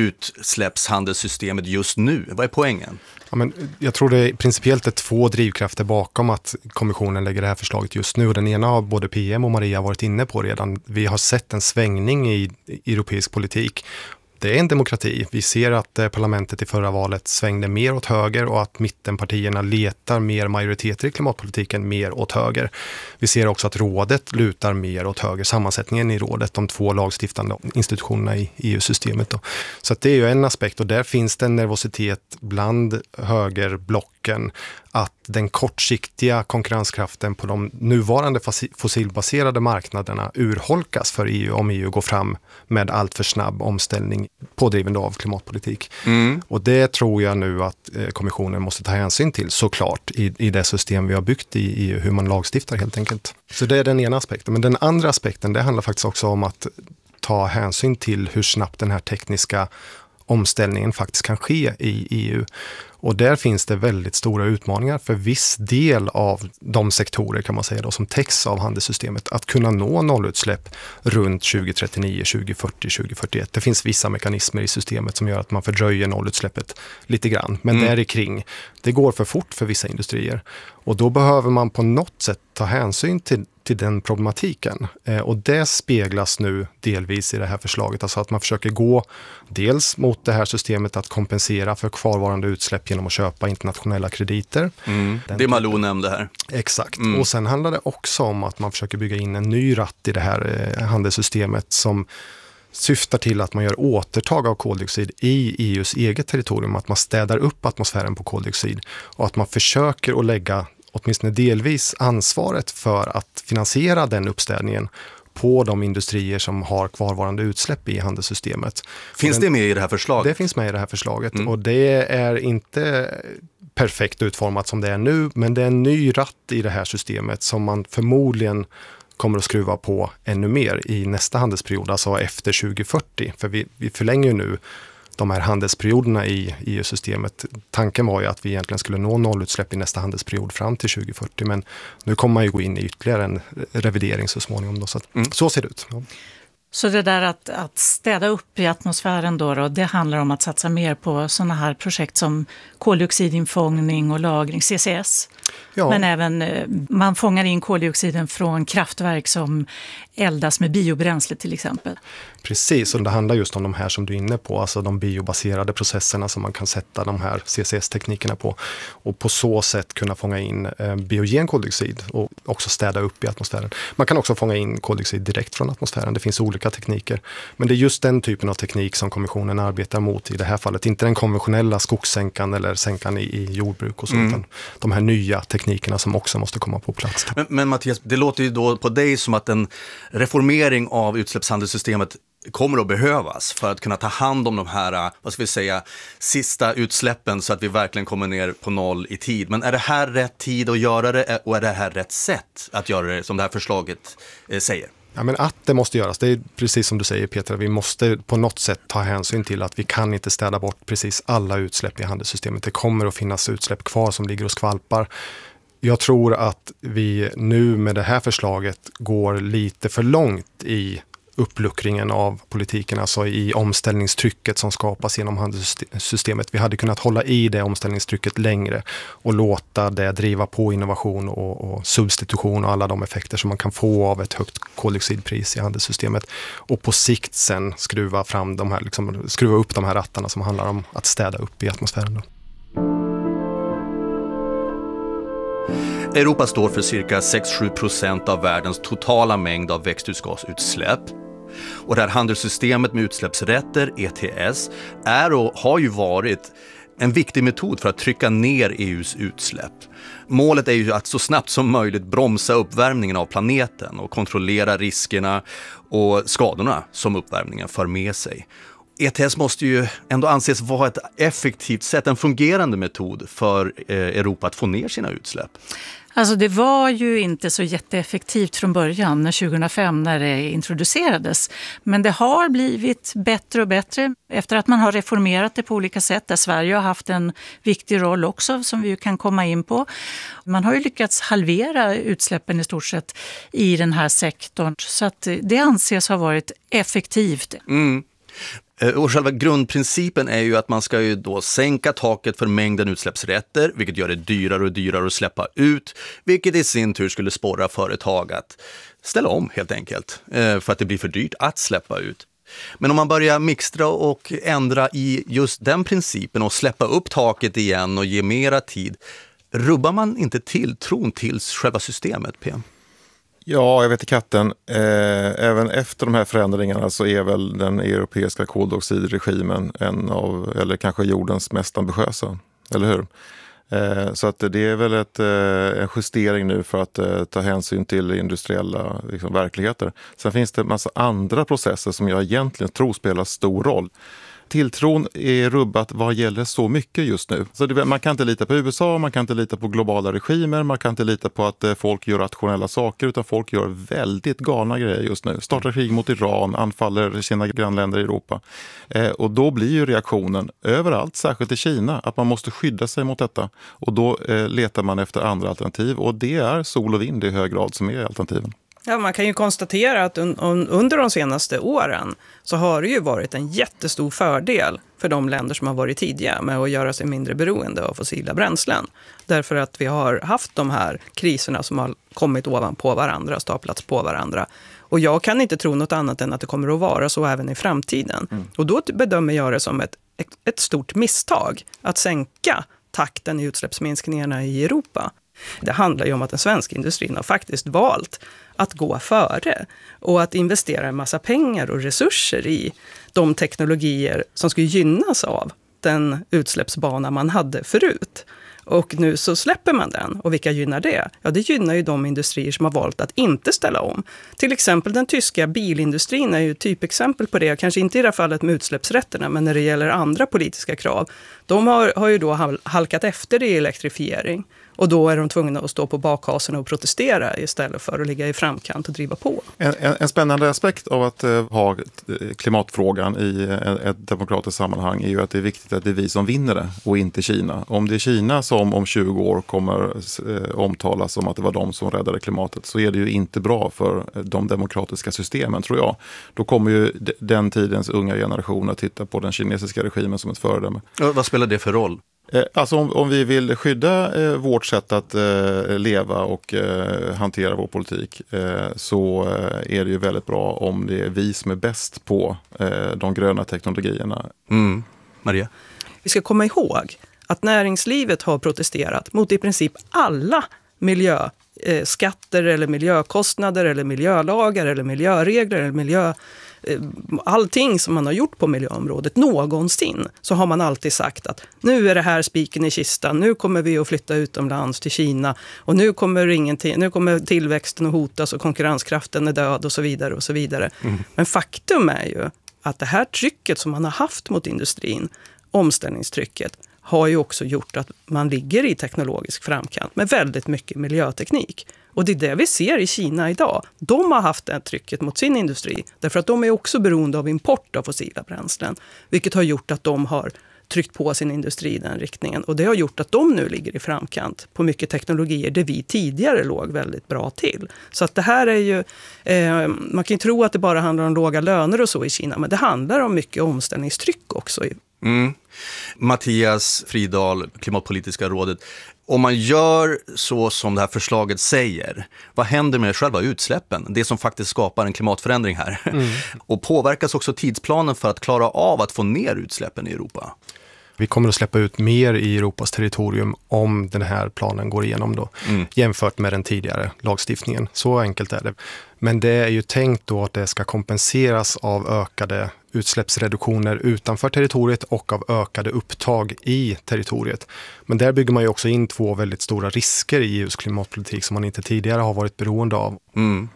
utsläppshandelssystemet just nu? Vad är poängen? Ja, men jag tror det principiellt är två drivkrafter bakom att kommissionen lägger det här förslaget just nu. Den ena har både P M och Maria varit inne på redan. Vi har sett en svängning i europeisk politik. Det är en demokrati. Vi ser att parlamentet i förra valet svängde mer åt höger och att mittenpartierna letar mer majoriteter i klimatpolitiken mer åt höger. Vi ser också att rådet lutar mer åt höger, sammansättningen i rådet, de två lagstiftande institutionerna i E U-systemet. Då. Så att det är ju en aspekt och där finns det en nervositet bland högerblocken att den kortsiktiga konkurrenskraften på de nuvarande fossilbaserade marknaderna urholkas för E U om E U går fram med allt för snabb omställning pådrivande av klimatpolitik. Mm. Och det tror jag nu att kommissionen måste ta hänsyn till såklart i, i det system vi har byggt i E U, hur man lagstiftar helt enkelt. Så det är den ena aspekten. Men den andra aspekten, det handlar faktiskt också om att ta hänsyn till hur snabbt den här tekniska omställningen faktiskt kan ske i E U. Och där finns det väldigt stora utmaningar för viss del av de sektorer kan man säga då, som täcks av handelssystemet att kunna nå nollutsläpp runt tjugo trettionio, tjugo fyrtio, tjugo fyrtioett. Det finns vissa mekanismer i systemet som gör att man fördröjer nollutsläppet lite grann. Men mm. där är kring. Det går för fort för vissa industrier. Och då behöver man på något sätt ta hänsyn till till den problematiken. Eh, och det speglas nu delvis i det här förslaget. Alltså att man försöker gå dels mot det här systemet att kompensera för kvarvarande utsläpp genom att köpa internationella krediter. Mm. Det Malou nämnde här. Exakt. Mm. Och sen handlar det också om att man försöker bygga in en ny ratt i det här eh, handelssystemet som syftar till att man gör återtag av koldioxid i E U:s eget territorium, att man städar upp atmosfären på koldioxid och att man försöker att lägga åtminstone delvis ansvaret för att finansiera den uppstädningen på de industrier som har kvarvarande utsläpp i handelssystemet. Finns den, det med i det här förslaget? Det finns med i det här förslaget mm. och det är inte perfekt utformat som det är nu, men det är en ny ratt i det här systemet som man förmodligen kommer att skruva på ännu mer i nästa handelsperiod, alltså efter tjugo fyrtio. För vi, vi förlänger nu de här handelsperioderna i E U-systemet. Tanken var ju att vi egentligen skulle nå nollutsläpp i nästa handelsperiod fram till tjugo fyrtio, men nu kommer man ju gå in i ytterligare en revidering så småningom. Då, så, att, mm. så ser det ut. Ja. Så det där att, att städa upp i atmosfären då, då, det handlar om att satsa mer på sådana här projekt som koldioxidinfångning och lagring, C C S. Ja. Men även man fångar in koldioxiden från kraftverk som eldas med biobränsle till exempel. Precis, och det handlar just om de här som du är inne på, alltså de biobaserade processerna som man kan sätta de här C C S-teknikerna på och på så sätt kunna fånga in eh, biogen koldioxid och också städa upp i atmosfären. Man kan också fånga in koldioxid direkt från atmosfären, det finns olika tekniker. Men det är just den typen av teknik som kommissionen arbetar mot i det här fallet, inte den konventionella skogssänkan eller sänkan i, i jordbruk och så, mm. utan de här nya teknikerna som också måste komma på plats. Men, men Mattias, det låter ju då på dig som att en reformering av utsläppshandelssystemet kommer att behövas för att kunna ta hand om de här, vad ska vi säga, sista utsläppen så att vi verkligen kommer ner på noll i tid. Men är det här rätt tid att göra det och är det här rätt sätt att göra det som det här förslaget eh, säger? Ja, men att det måste göras, det är precis som du säger Peter, vi måste på något sätt ta hänsyn till att vi kan inte städa bort precis alla utsläpp i handelssystemet. Det kommer att finnas utsläpp kvar som ligger och skvalpar. Jag tror att vi nu med det här förslaget går lite för långt i uppluckringen av politiken, alltså i omställningstrycket som skapas genom handelssystemet. Vi hade kunnat hålla i det omställningstrycket längre och låta det driva på innovation och, och substitution och alla de effekter som man kan få av ett högt koldioxidpris i handelssystemet. Och på sikt sen skruva fram de här, liksom, skruva upp de här rattarna som handlar om att städa upp i atmosfären då. Europa står för cirka sex till sju procent av världens totala mängd av växthusgasutsläpp. Och det här handelssystemet med utsläppsrätter, E T S, är och har ju varit en viktig metod för att trycka ner E U:s utsläpp. Målet är ju att så snabbt som möjligt bromsa uppvärmningen av planeten och kontrollera riskerna och skadorna som uppvärmningen för med sig. E T S måste ju ändå anses vara ett effektivt sätt, en fungerande metod för Europa att få ner sina utsläpp. Alltså det var ju inte så jätteeffektivt från början, tjugohundrafem när det introducerades. Men det har blivit bättre och bättre efter att man har reformerat det på olika sätt. Där Sverige har haft en viktig roll också som vi kan komma in på. Man har ju lyckats halvera utsläppen i stort sett i den här sektorn. Så att det anses ha varit effektivt. Mm. Och själva grundprincipen är ju att man ska ju då sänka taket för mängden utsläppsrätter, vilket gör det dyrare och dyrare att släppa ut, vilket i sin tur skulle sporra företag att ställa om helt enkelt, för att det blir för dyrt att släppa ut. Men om man börjar mixtra och ändra i just den principen och släppa upp taket igen och ge mera tid, rubbar man inte tilltron till själva systemet, P M? Ja, jag vet i katten. Eh, även efter de här förändringarna så är väl den europeiska koldioxidregimen en av, eller kanske jordens mest ambitiösa, eller hur? Eh, så att det är väl ett, eh, en justering nu för att eh, ta hänsyn till industriella liksom, verkligheter. Sen finns det en massa andra processer som jag egentligen tror spelar stor roll. Tilltron är rubbat vad gäller så mycket just nu. Så det, man kan inte lita på U S A, man kan inte lita på globala regimer, man kan inte lita på att eh, folk gör rationella saker, utan folk gör väldigt galna grejer just nu. Startar krig mot Iran, anfaller sina grannländer i Europa. Eh, och då blir ju reaktionen överallt, särskilt i Kina, att man måste skydda sig mot detta. Och då eh, letar man efter andra alternativ, och det är sol och vind i hög grad som är alternativen. Ja, man kan ju konstatera att un- un- under de senaste åren så har det ju varit en jättestor fördel för de länder som har varit tidiga med att göra sig mindre beroende av fossila bränslen. Därför att vi har haft de här kriserna som har kommit ovanpå varandra, staplats på varandra. Och jag kan inte tro något annat än att det kommer att vara så även i framtiden. Mm. Och då bedömer jag det som ett, ett stort misstag att sänka takten i utsläppsminskningarna i Europa. Det handlar ju om att den svenska industrin har faktiskt valt att gå före och att investera en massa pengar och resurser i de teknologier som skulle gynnas av den utsläppsbana man hade förut. Och nu så släpper man den. Och vilka gynnar det? Ja, det gynnar ju de industrier som har valt att inte ställa om. Till exempel den tyska bilindustrin är ju ett typexempel på det. Kanske inte i det här fallet med utsläppsrätterna, men när det gäller andra politiska krav. De har, har ju då halkat efter i elektrifiering. Och då är de tvungna att stå på bakhasen och protestera istället för att ligga i framkant och driva på. En, en, en spännande aspekt av att uh, ha klimatfrågan i uh, ett demokratiskt sammanhang är ju att det är viktigt att det är vi som vinner det och inte Kina. Om det är Kina som om tjugo år kommer uh, omtalas som att det var de som räddade klimatet, så är det ju inte bra för de demokratiska systemen, tror jag. Då kommer ju d- den tidens unga generation att titta på den kinesiska regimen som ett föredöme. Ja, vad spelar det för roll? Alltså om, om vi vill skydda eh, vårt sätt att eh, leva och eh, hantera vår politik eh, så eh, är det ju väldigt bra om det är vi som är bäst på eh, de gröna teknologierna. Mm. Maria? Vi ska komma ihåg att näringslivet har protesterat mot i princip alla miljöskatter eller miljökostnader eller miljölagar eller miljöregler eller miljö... allting som man har gjort på miljöområdet någonsin, så har man alltid sagt att nu är det här spiken i kistan, nu kommer vi att flytta utomlands till Kina och nu kommer, ingenting, nu kommer tillväxten att hotas och konkurrenskraften är död och så vidare och så vidare. Mm. Men faktum är ju att det här trycket som man har haft mot industrin, omställningstrycket, har ju också gjort att man ligger i teknologisk framkant med väldigt mycket miljöteknik. Och det är det vi ser i Kina idag. De har haft det trycket mot sin industri därför att de är också beroende av import av fossila bränslen. Vilket har gjort att de har tryckt på sin industri i den riktningen. Och det har gjort att de nu ligger i framkant på mycket teknologier där vi tidigare låg väldigt bra till. Så att det här är ju, eh, man kan ju tro att det bara handlar om låga löner och så i Kina, men det handlar om mycket omställningstryck också. Mm. Mattias Fridal, Klimatpolitiska rådet. Om man gör så som det här förslaget säger, vad händer med själva utsläppen? Det som faktiskt skapar en klimatförändring här. Mm. Och påverkas också tidsplanen för att klara av att få ner utsläppen i Europa? Vi kommer att släppa ut mer i Europas territorium om den här planen går igenom då, mm. jämfört med den tidigare lagstiftningen. Så enkelt är det. Men det är ju tänkt då att det ska kompenseras av ökade utsläppsreduktioner utanför territoriet och av ökade upptag i territoriet. Men där bygger man ju också in två väldigt stora risker i E U:s klimatpolitik som man inte tidigare har varit beroende av. Mm.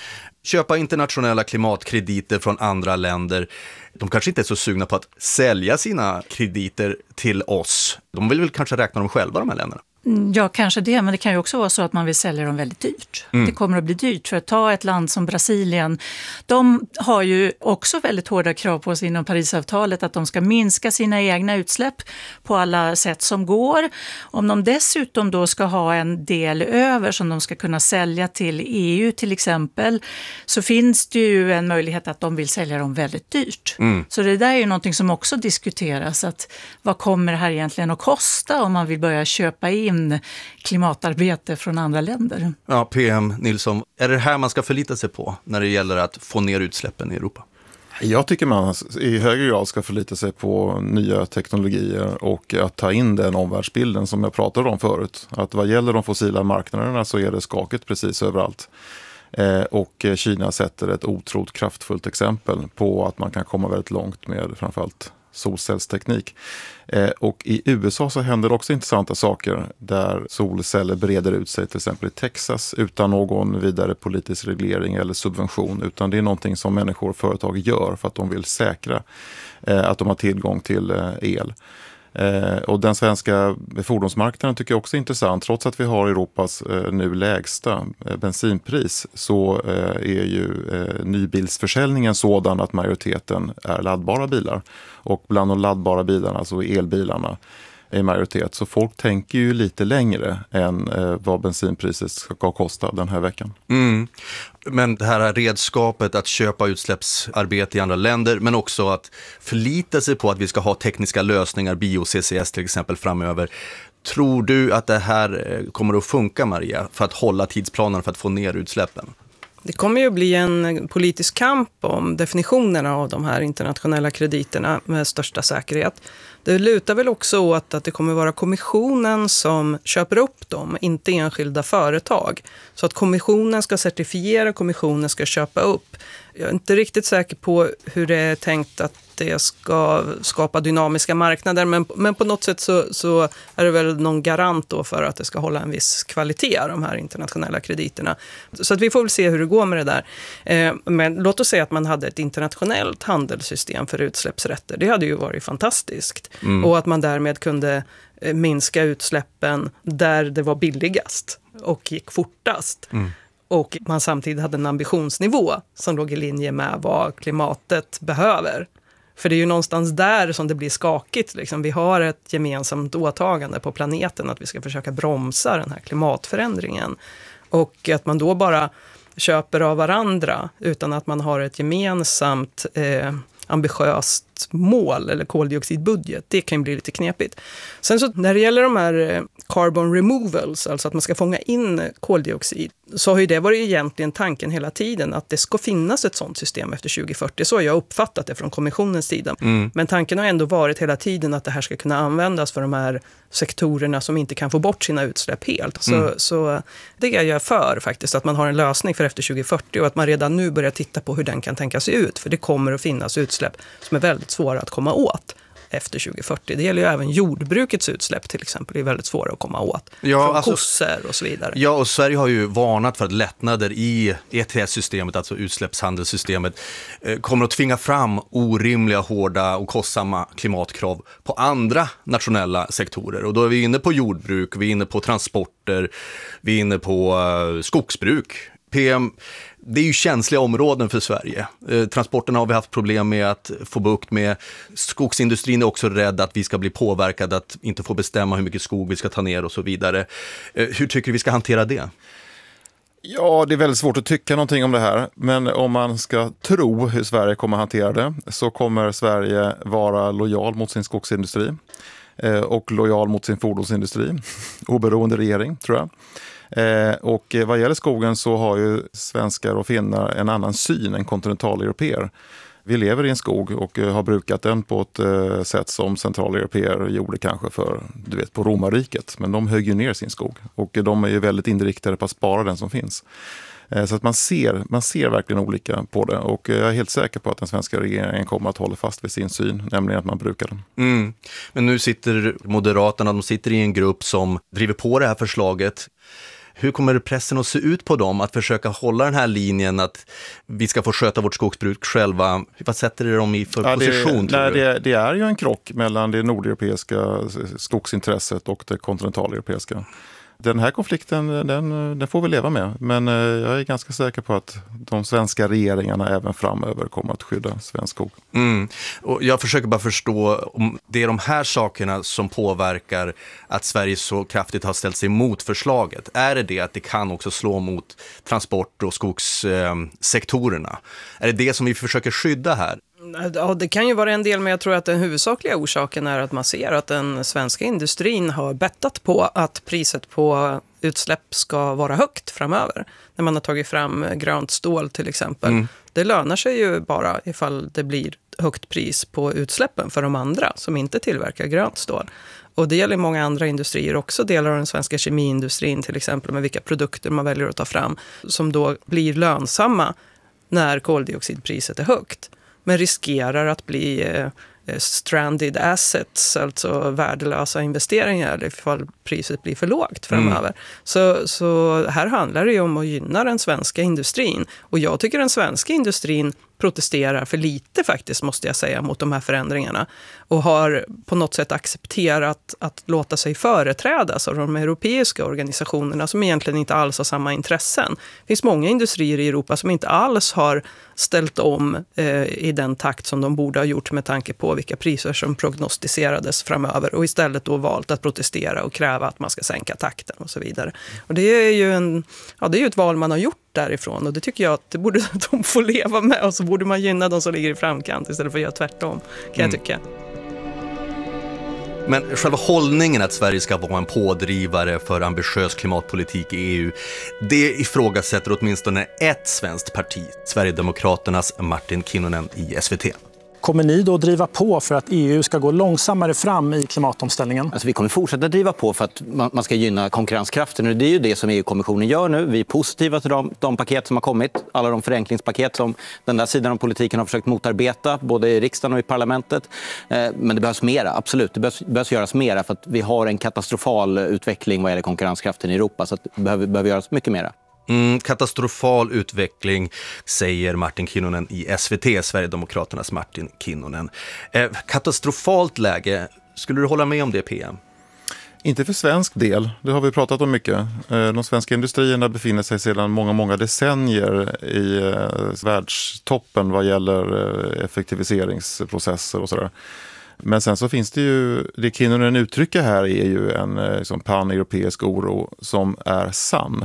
Köpa internationella klimatkrediter från andra länder. De kanske inte är så sugna på att sälja sina krediter till oss. De vill väl kanske räkna dem själva, de här länderna. Ja, kanske det, men det kan ju också vara så att man vill sälja dem väldigt dyrt. Mm. Det kommer att bli dyrt, för att ta ett land som Brasilien. De har ju också väldigt hårda krav på sig inom Parisavtalet att de ska minska sina egna utsläpp på alla sätt som går. Om de dessutom då ska ha en del över som de ska kunna sälja till E U till exempel, så finns det ju en möjlighet att de vill sälja dem väldigt dyrt. Mm. Så det där är ju någonting som också diskuteras, att vad kommer det här egentligen att kosta om man vill börja köpa in klimatarbete från andra länder. Ja, P M Nilsson, är det här man ska förlita sig på när det gäller att få ner utsläppen i Europa? Jag tycker man i högre grad ska förlita sig på nya teknologier och att ta in den omvärldsbilden som jag pratade om förut. Att vad gäller de fossila marknaderna så är det skakigt precis överallt. Eh, och Kina sätter ett otroligt kraftfullt exempel på att man kan komma väldigt långt med framförallt solcellsteknik. Eh, och i U S A så händer också intressanta saker där solceller breder ut sig, till exempel i Texas, utan någon vidare politisk reglering eller subvention, utan det är någonting som människor och företag gör för att de vill säkra eh, att de har tillgång till eh, el. Eh, och den svenska fordonsmarknaden tycker jag också är intressant. Trots att vi har Europas eh, nu lägsta eh, bensinpris så eh, är ju eh, nybilsförsäljningen sådan att majoriteten är laddbara bilar. Och bland de laddbara bilarna, alltså elbilarna, i majoritet. Så folk tänker ju lite längre än eh, vad bensinpriset ska kosta den här veckan. Mm. Men det här redskapet att köpa utsläppsarbete i andra länder, men också att förlita sig på att vi ska ha tekniska lösningar, bio-C C S till exempel framöver. Tror du att det här kommer att funka, Maria, för att hålla tidsplanen för att få ner utsläppen? Det kommer ju bli en politisk kamp om definitionerna av de här internationella krediterna med största säkerhet. Det lutar väl också åt att det kommer vara kommissionen som köper upp dem, inte enskilda företag. Så att kommissionen ska certifiera, kommissionen ska köpa upp. Jag är inte riktigt säker på hur det är tänkt att det ska skapa dynamiska marknader, men, men på något sätt så, så är det väl någon garant då för att det ska hålla en viss kvalitet, de här internationella krediterna. Så att vi får väl se hur det går med det där. Eh, men låt oss säga att man hade ett internationellt handelssystem för utsläppsrätter. Det hade ju varit fantastiskt. Mm. Och att man därmed kunde eh, minska utsläppen där det var billigast och gick fortast. Mm. Och man samtidigt hade en ambitionsnivå som låg i linje med vad klimatet behöver. För det är ju någonstans där som det blir skakigt. Liksom. Vi har ett gemensamt åtagande på planeten att vi ska försöka bromsa den här klimatförändringen. Och att man då bara köper av varandra utan att man har ett gemensamt eh, ambitiöst mål eller koldioxidbudget, det kan bli lite knepigt. Sen så när det gäller de här carbon removals, alltså att man ska fånga in koldioxid, så har ju det varit egentligen tanken hela tiden att det ska finnas ett sådant system efter tjugo fyrtio. Så har jag uppfattat det från kommissionens sida. Mm. Men tanken har ändå varit hela tiden att det här ska kunna användas för de här sektorerna som inte kan få bort sina utsläpp helt. Så, mm. så det är jag för faktiskt, att man har en lösning för efter tjugo fyrtio och att man redan nu börjar titta på hur den kan tänka sig ut. För det kommer att finnas utsläpp som är väldigt svåra att komma åt efter tjugo fyrtio. Det gäller ju även jordbrukets utsläpp till exempel. Det är väldigt svåra att komma åt. Ja, från alltså, kossor och så vidare. Ja, och Sverige har ju varnat för att lättnader i E T S-systemet, alltså utsläppshandelssystemet, eh, kommer att tvinga fram orimliga, hårda och kostsamma klimatkrav på andra nationella sektorer. Och då är vi inne på jordbruk, vi är inne på transporter, vi är inne på eh, skogsbruk. P M, det är ju känsliga områden för Sverige. Eh, transporterna har vi haft problem med att få bukt med. Skogsindustrin är också rädd att vi ska bli påverkade, att inte få bestämma hur mycket skog vi ska ta ner och så vidare. Eh, hur tycker du vi ska hantera det? Ja, det är väldigt svårt att tycka någonting om det här. Men om man ska tro hur Sverige kommer att hantera det, så kommer Sverige vara lojal mot sin skogsindustri eh, och lojal mot sin fordonsindustri. Oberoende regering, tror jag. Eh, och vad gäller skogen så har ju svenskar och finnar en annan syn än kontinentaleuropeer. Vi lever i en skog och eh, har brukat den på ett eh, sätt som centraleuropeer gjorde kanske för, du vet, på romarriket. Men de högg ju ner sin skog och eh, de är ju väldigt inriktade på att spara den som finns. Eh, så att man ser, man ser verkligen olika på det, och eh, jag är helt säker på att den svenska regeringen kommer att hålla fast vid sin syn, nämligen att man brukar den. Mm. Men nu sitter Moderaterna, de sitter i en grupp som driver på det här förslaget. Hur kommer pressen att se ut på dem att försöka hålla den här linjen att vi ska få sköta vårt skogsbruk själva? Vad sätter det dem i för ja, position? Det, nej, det, det är ju en krock mellan det nordeuropeiska skogsintresset och det kontinentaleuropeiska. Den här konflikten, den, den får vi leva med. Men jag är ganska säker på att de svenska regeringarna även framöver kommer att skydda svensk skog. Mm. Och jag försöker bara förstå om det är de här sakerna som påverkar att Sverige så kraftigt har ställt sig emot förslaget. Är det det att det kan också slå mot transport- och skogssektorerna? Är det det som vi försöker skydda här? Ja, det kan ju vara en del, men jag tror att den huvudsakliga orsaken är att man ser att den svenska industrin har bettat på att priset på utsläpp ska vara högt framöver. När man har tagit fram grönt stål till exempel. Mm. Det lönar sig ju bara ifall det blir högt pris på utsläppen för de andra som inte tillverkar grönt stål. Och det gäller många andra industrier också, delar av den svenska kemiindustrin till exempel, med vilka produkter man väljer att ta fram som då blir lönsamma när koldioxidpriset är högt. Men riskerar att bli eh, stranded assets, alltså värdelösa investeringar ifall priset blir för lågt framöver. Mm. Så, så här handlar det ju om att gynna den svenska industrin. Och jag tycker den svenska industrin protesterar för lite faktiskt, måste jag säga, mot de här förändringarna. Och har på något sätt accepterat att låta sig företrädas av de europeiska organisationerna som egentligen inte alls har samma intressen. Det finns många industrier i Europa som inte alls har ställt om eh, i den takt som de borde ha gjort med tanke på vilka priser som prognostiserades framöver, och istället då valt att protestera och kräva att man ska sänka takten och så vidare. Och det är ju en, ja, det är ju ett val man har gjort därifrån, och det tycker jag att det borde de få leva med, och så borde man gynna de som ligger i framkant istället för att göra tvärtom, kan mm. jag tycka. Men själva hållningen att Sverige ska vara en pådrivare för ambitiös klimatpolitik i E U, det ifrågasätter åtminstone ett svenskt parti, Sverigedemokraternas Martin Kinnunen i S V T. Kommer ni då driva på för att E U ska gå långsammare fram i klimatomställningen? Alltså vi kommer fortsätta driva på för att man ska gynna konkurrenskraften. Och det är ju det som E U-kommissionen gör nu. Vi är positiva till de, de paket som har kommit. Alla de förenklingspaket som den där sidan av politiken har försökt motarbeta. Både i riksdagen och i parlamentet. Men det behövs mera, absolut. Det behövs, behövs göras mera för att vi har en katastrofal utveckling vad gäller konkurrenskraften i Europa. Så att det behöver, behöver göras mycket mera. Mm, katastrofal utveckling, säger Martin Kinnunen i S V T, Sverigedemokraternas Martin Kinnunen. Eh, katastrofalt läge, skulle du hålla med om det, P M? Inte för svensk del, det har vi pratat om mycket. De svenska industrierna befinner sig sedan många, många decennier i världstoppen vad gäller effektiviseringsprocesser och sådär. Men sen så finns det ju, det Kinnunen uttrycker här är ju en liksom, pan-europeisk oro som är sann.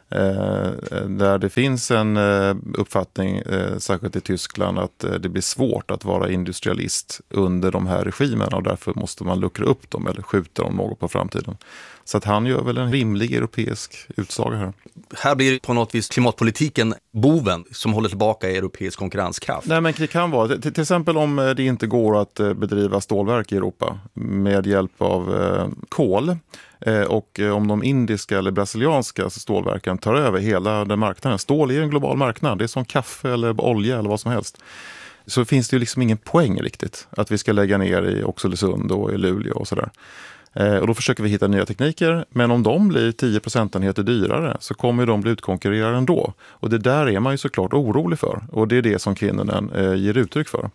Eh, där det finns en eh, uppfattning, eh, särskilt i Tyskland, att eh, det blir svårt att vara industrialist under de här regimerna och därför måste man luckra upp dem eller skjuta dem något på framtiden. Så att han gör väl en rimlig europeisk utsaga här. Här blir på något vis klimatpolitiken boven som håller tillbaka europeisk konkurrenskraft. Nej, men det kan vara. Till, till exempel om det inte går att bedriva stålverk i Europa med hjälp av eh, kol. Och om de indiska eller brasilianska stålverken tar över hela den marknaden. Stål är en global marknad. Det är som kaffe eller olja eller vad som helst. Så finns det ju liksom ingen poäng riktigt att vi ska lägga ner i Oxelösund och i Luleå och sådär. Och då försöker vi hitta nya tekniker. Men om de blir tio procentenheter dyrare så kommer de bli utkonkurrerade ändå. Och det där är man ju såklart orolig för. Och det är det som Kinnunen eh, ger uttryck för.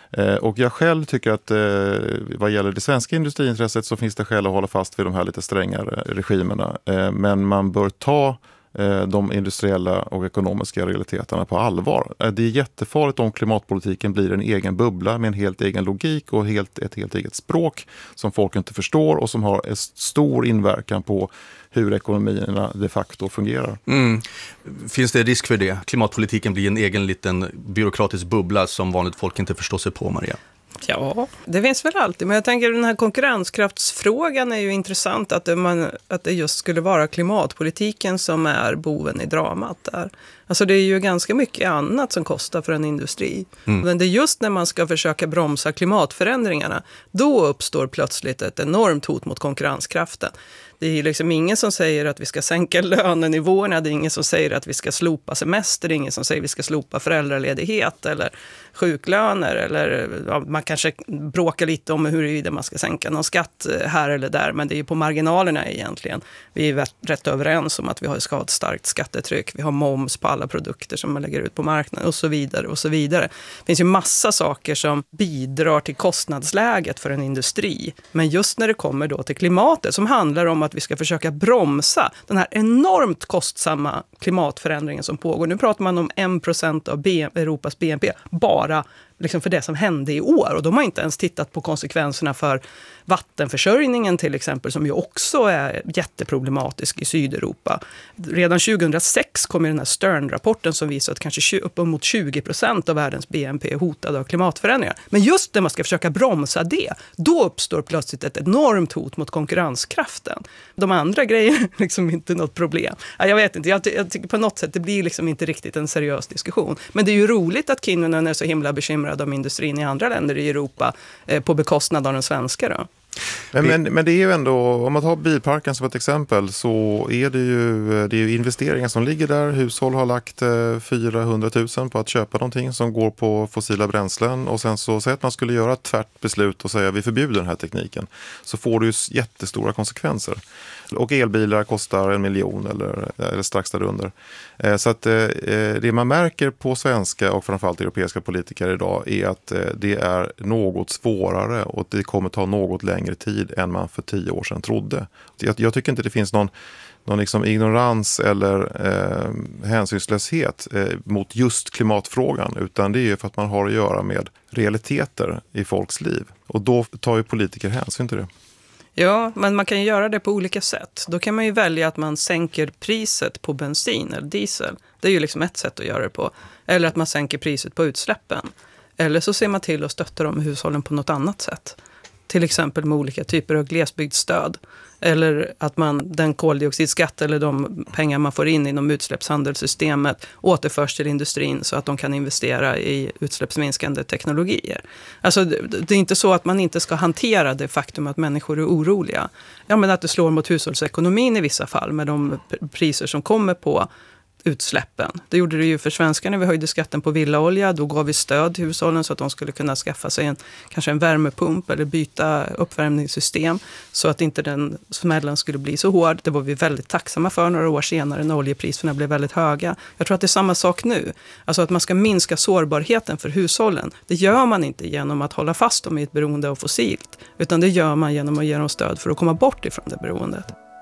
Och jag själv tycker att eh, vad gäller det svenska industriintresset så finns det skäl att hålla fast vid de här lite strängare regimerna. Eh, men man bör ta eh, de industriella och ekonomiska realiteterna på allvar. Eh, det är jättefarligt om klimatpolitiken blir en egen bubbla med en helt egen logik och helt, ett helt eget språk som folk inte förstår och som har en stor inverkan på hur ekonomierna de facto fungerar. Mm. Finns det risk för det? Klimatpolitiken blir en egen liten byråkratisk bubbla som vanligt folk inte förstår sig på, Maria. Ja, det finns väl alltid. Men jag tänker den här konkurrenskraftsfrågan är ju intressant. Att det, man, att det just skulle vara klimatpolitiken som är boven i dramat där. Alltså det är ju ganska mycket annat som kostar för en industri. Mm. Men det är just när man ska försöka bromsa klimatförändringarna. Då uppstår plötsligt ett enormt hot mot konkurrenskraften. Det är liksom ingen som säger att vi ska sänka lönenivåerna. Det är ingen som säger att vi ska slopa semester. Det är ingen som säger att vi ska slopa föräldraledighet eller sjuklöner. Eller, ja, man kanske bråkar lite om huruvida man ska sänka någon skatt här eller där. Men det är ju på marginalerna egentligen. Vi är rätt överens om att vi har ett starkt skattetryck. Vi har moms på alla produkter som man lägger ut på marknaden och så vidare och så vidare. Det finns ju massa saker som bidrar till kostnadsläget för en industri. Men just när det kommer då till klimatet som handlar om att vi ska försöka bromsa den här enormt kostsamma klimatförändringen som pågår. Nu pratar man om en procent av B- Europas B N P bara liksom för det som hände i år. Och de har inte ens tittat på konsekvenserna för vattenförsörjningen till exempel, som ju också är jätteproblematisk i Sydeuropa. Redan tjugohundrasex kom ju den här Stern-rapporten som visar att kanske uppemot tjugo procent av världens B N P är hotad av klimatförändringar. Men just när man ska försöka bromsa det, då uppstår plötsligt ett enormt hot mot konkurrenskraften. De andra grejerna är liksom inte något problem. Jag vet inte, jag, ty- jag tycker på något sätt det blir liksom inte riktigt en seriös diskussion. Men det är ju roligt att Kinnunen är så himla bekymrad om industrin i andra länder i Europa eh, på bekostnad av den svenska då. Men, men, men det är ju ändå, om man tar bilparken som ett exempel, så är det ju, det är ju investeringar som ligger där. Hushåll har lagt fyrahundratusen på att köpa någonting som går på fossila bränslen och sen så säger att man skulle göra ett tvärt beslut och säga att vi förbjuder den här tekniken, så får det ju jättestora konsekvenser. Och elbilar kostar en miljon eller, eller strax därunder. Så att det man märker på svenska och framförallt europeiska politiker idag är att det är något svårare och det kommer ta något längre tid än man för tio år sedan trodde. Jag, jag tycker inte det finns någon, någon liksom ignorans eller eh, hänsynslöshet eh, mot just klimatfrågan, utan det är för att man har att göra med realiteter i folks liv. Och då tar ju politiker hänsyn till det. Ja, men man kan ju göra det på olika sätt. Då kan man ju välja att man sänker priset på bensin eller diesel. Det är ju liksom ett sätt att göra det på. Eller att man sänker priset på utsläppen. Eller så ser man till att stötta de hushållen på något annat sätt. Till exempel med olika typer av glesbygdsstöd. eller att man, den koldioxidskatt eller de pengar man får in inom utsläppshandelssystemet återförs till industrin så att de kan investera i utsläppsminskande teknologier. Alltså det är inte så att man inte ska hantera det faktum att människor är oroliga. Ja, men att det slår mot hushållsekonomin i vissa fall med de priser som kommer på utsläppen. Det gjorde det ju för svenskar när vi höjde skatten på villaolja. Då gav vi stöd till hushållen så att de skulle kunna skaffa sig en, kanske en värmepump eller byta uppvärmningssystem så att inte den smällen skulle bli så hård. Det var vi väldigt tacksamma för några år senare när oljepriserna blev väldigt höga. Jag tror att det är samma sak nu. Alltså att man ska minska sårbarheten för hushållen. Det gör man inte genom att hålla fast dem i ett beroende av fossilt, utan det gör man genom att ge dem stöd för att komma bort ifrån det beroendet.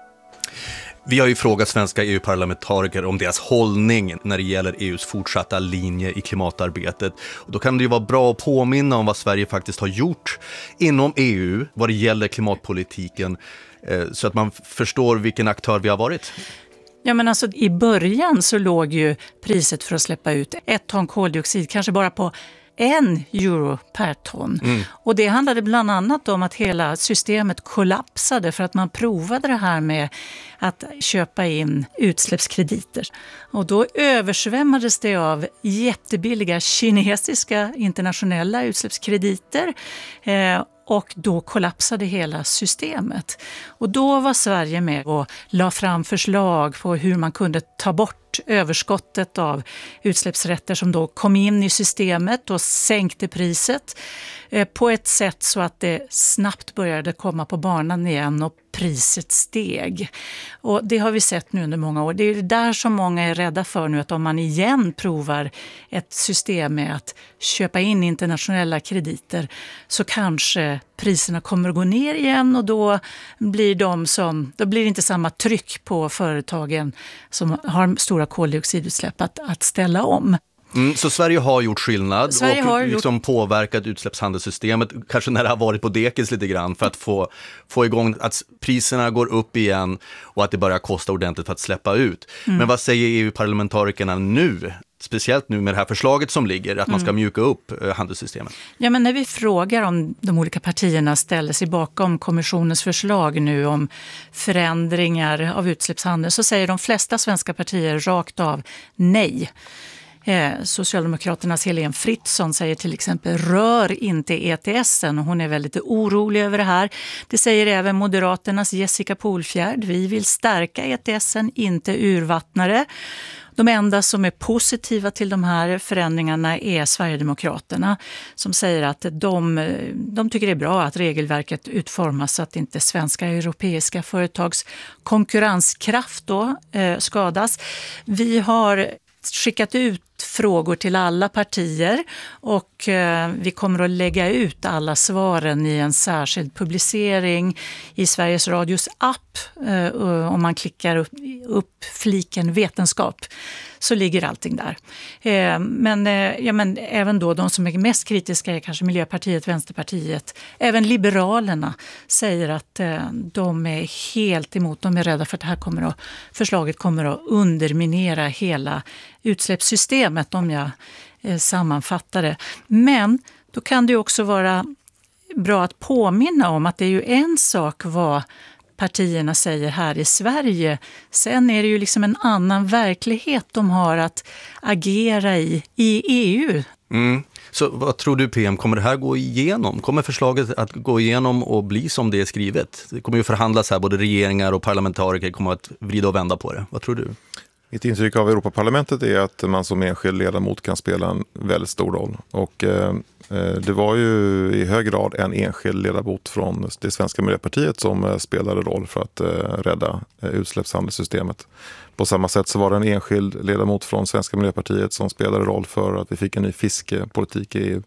Vi har ju frågat svenska E U-parlamentariker om deras hållning när det gäller E U:s fortsatta linje i klimatarbetet. Och då kan det ju vara bra att påminna om vad Sverige faktiskt har gjort inom E U vad det gäller klimatpolitiken så att man förstår vilken aktör vi har varit. Ja, men alltså, i början så låg ju priset för att släppa ut ett ton koldioxid kanske bara på en euro per ton. Mm. Och det handlade bland annat om att hela systemet kollapsade för att man provade det här med att köpa in utsläppskrediter. Och då översvämmades det av jättebilliga kinesiska internationella utsläppskrediter eh, och då kollapsade hela systemet. Och då var Sverige med och la fram förslag på hur man kunde ta bort överskottet av utsläppsrätter som då kom in i systemet och sänkte priset eh, på ett sätt så att det snabbt började komma på banan igen och priset steg. Och det har vi sett nu under många år. Det är där som många är rädda för nu, att om man igen provar ett system med att köpa in internationella krediter så kanske priserna kommer att gå ner igen och då blir, de som, då blir det inte samma tryck på företagen som har stora koldioxidutsläpp att, att ställa om. Mm, så Sverige har gjort skillnad Sverige och har liksom gjort... påverkat utsläppshandelssystemet, kanske när det har varit på dekis lite grann, för att få, få igång att priserna går upp igen och att det börjar kosta ordentligt för att släppa ut. Mm. Men vad säger E U-parlamentarikerna nu? Speciellt nu med det här förslaget som ligger, att man ska mjuka upp eh, handelssystemet. Ja, men när vi frågar om de olika partierna ställer sig bakom kommissionens förslag nu om förändringar av utsläppshandel så säger de flesta svenska partier rakt av nej. Eh, Socialdemokraternas Helene Fritzon säger till exempel rör inte E T S:en och hon är väldigt orolig över det här. Det säger även Moderaternas Jessica Polfjärd. Vi vill stärka E T S:en, inte urvattnare. De enda som är positiva till de här förändringarna är Sverigedemokraterna som säger att de, de tycker det är bra att regelverket utformas så att inte svenska och europeiska företags konkurrenskraft då, eh, skadas. Vi har skickat ut frågor till alla partier och eh, vi kommer att lägga ut alla svaren i en särskild publicering i Sveriges Radios app. Eh, om man klickar upp, upp fliken vetenskap så ligger allting där. Eh, men, eh, ja, men även då de som är mest kritiska är kanske Miljöpartiet, Vänsterpartiet. Även Liberalerna säger att eh, de är helt emot, de är rädda för att det här kommer att, förslaget kommer att underminera hela utsläppssystemet om jag eh, sammanfattar det. Men då kan det också vara bra att påminna om att det är ju en sak vad partierna säger här i Sverige. Sen är det ju liksom en annan verklighet de har att agera i i E U. Mm. Så vad tror du P M, kommer det här gå igenom? Kommer förslaget att gå igenom och bli som det är skrivet? Det kommer ju förhandlas här, både regeringar och parlamentariker kommer att vrida och vända på det. Vad tror du? Mitt intryck av Europaparlamentet är att man som enskild ledamot kan spela en väldigt stor roll. Och eh, det var ju i hög grad en enskild ledamot från det svenska Miljöpartiet som eh, spelade roll för att eh, rädda eh, utsläppshandelssystemet. På samma sätt så var det en enskild ledamot från svenska Miljöpartiet som spelade roll för att vi fick en ny fiskepolitik i E U.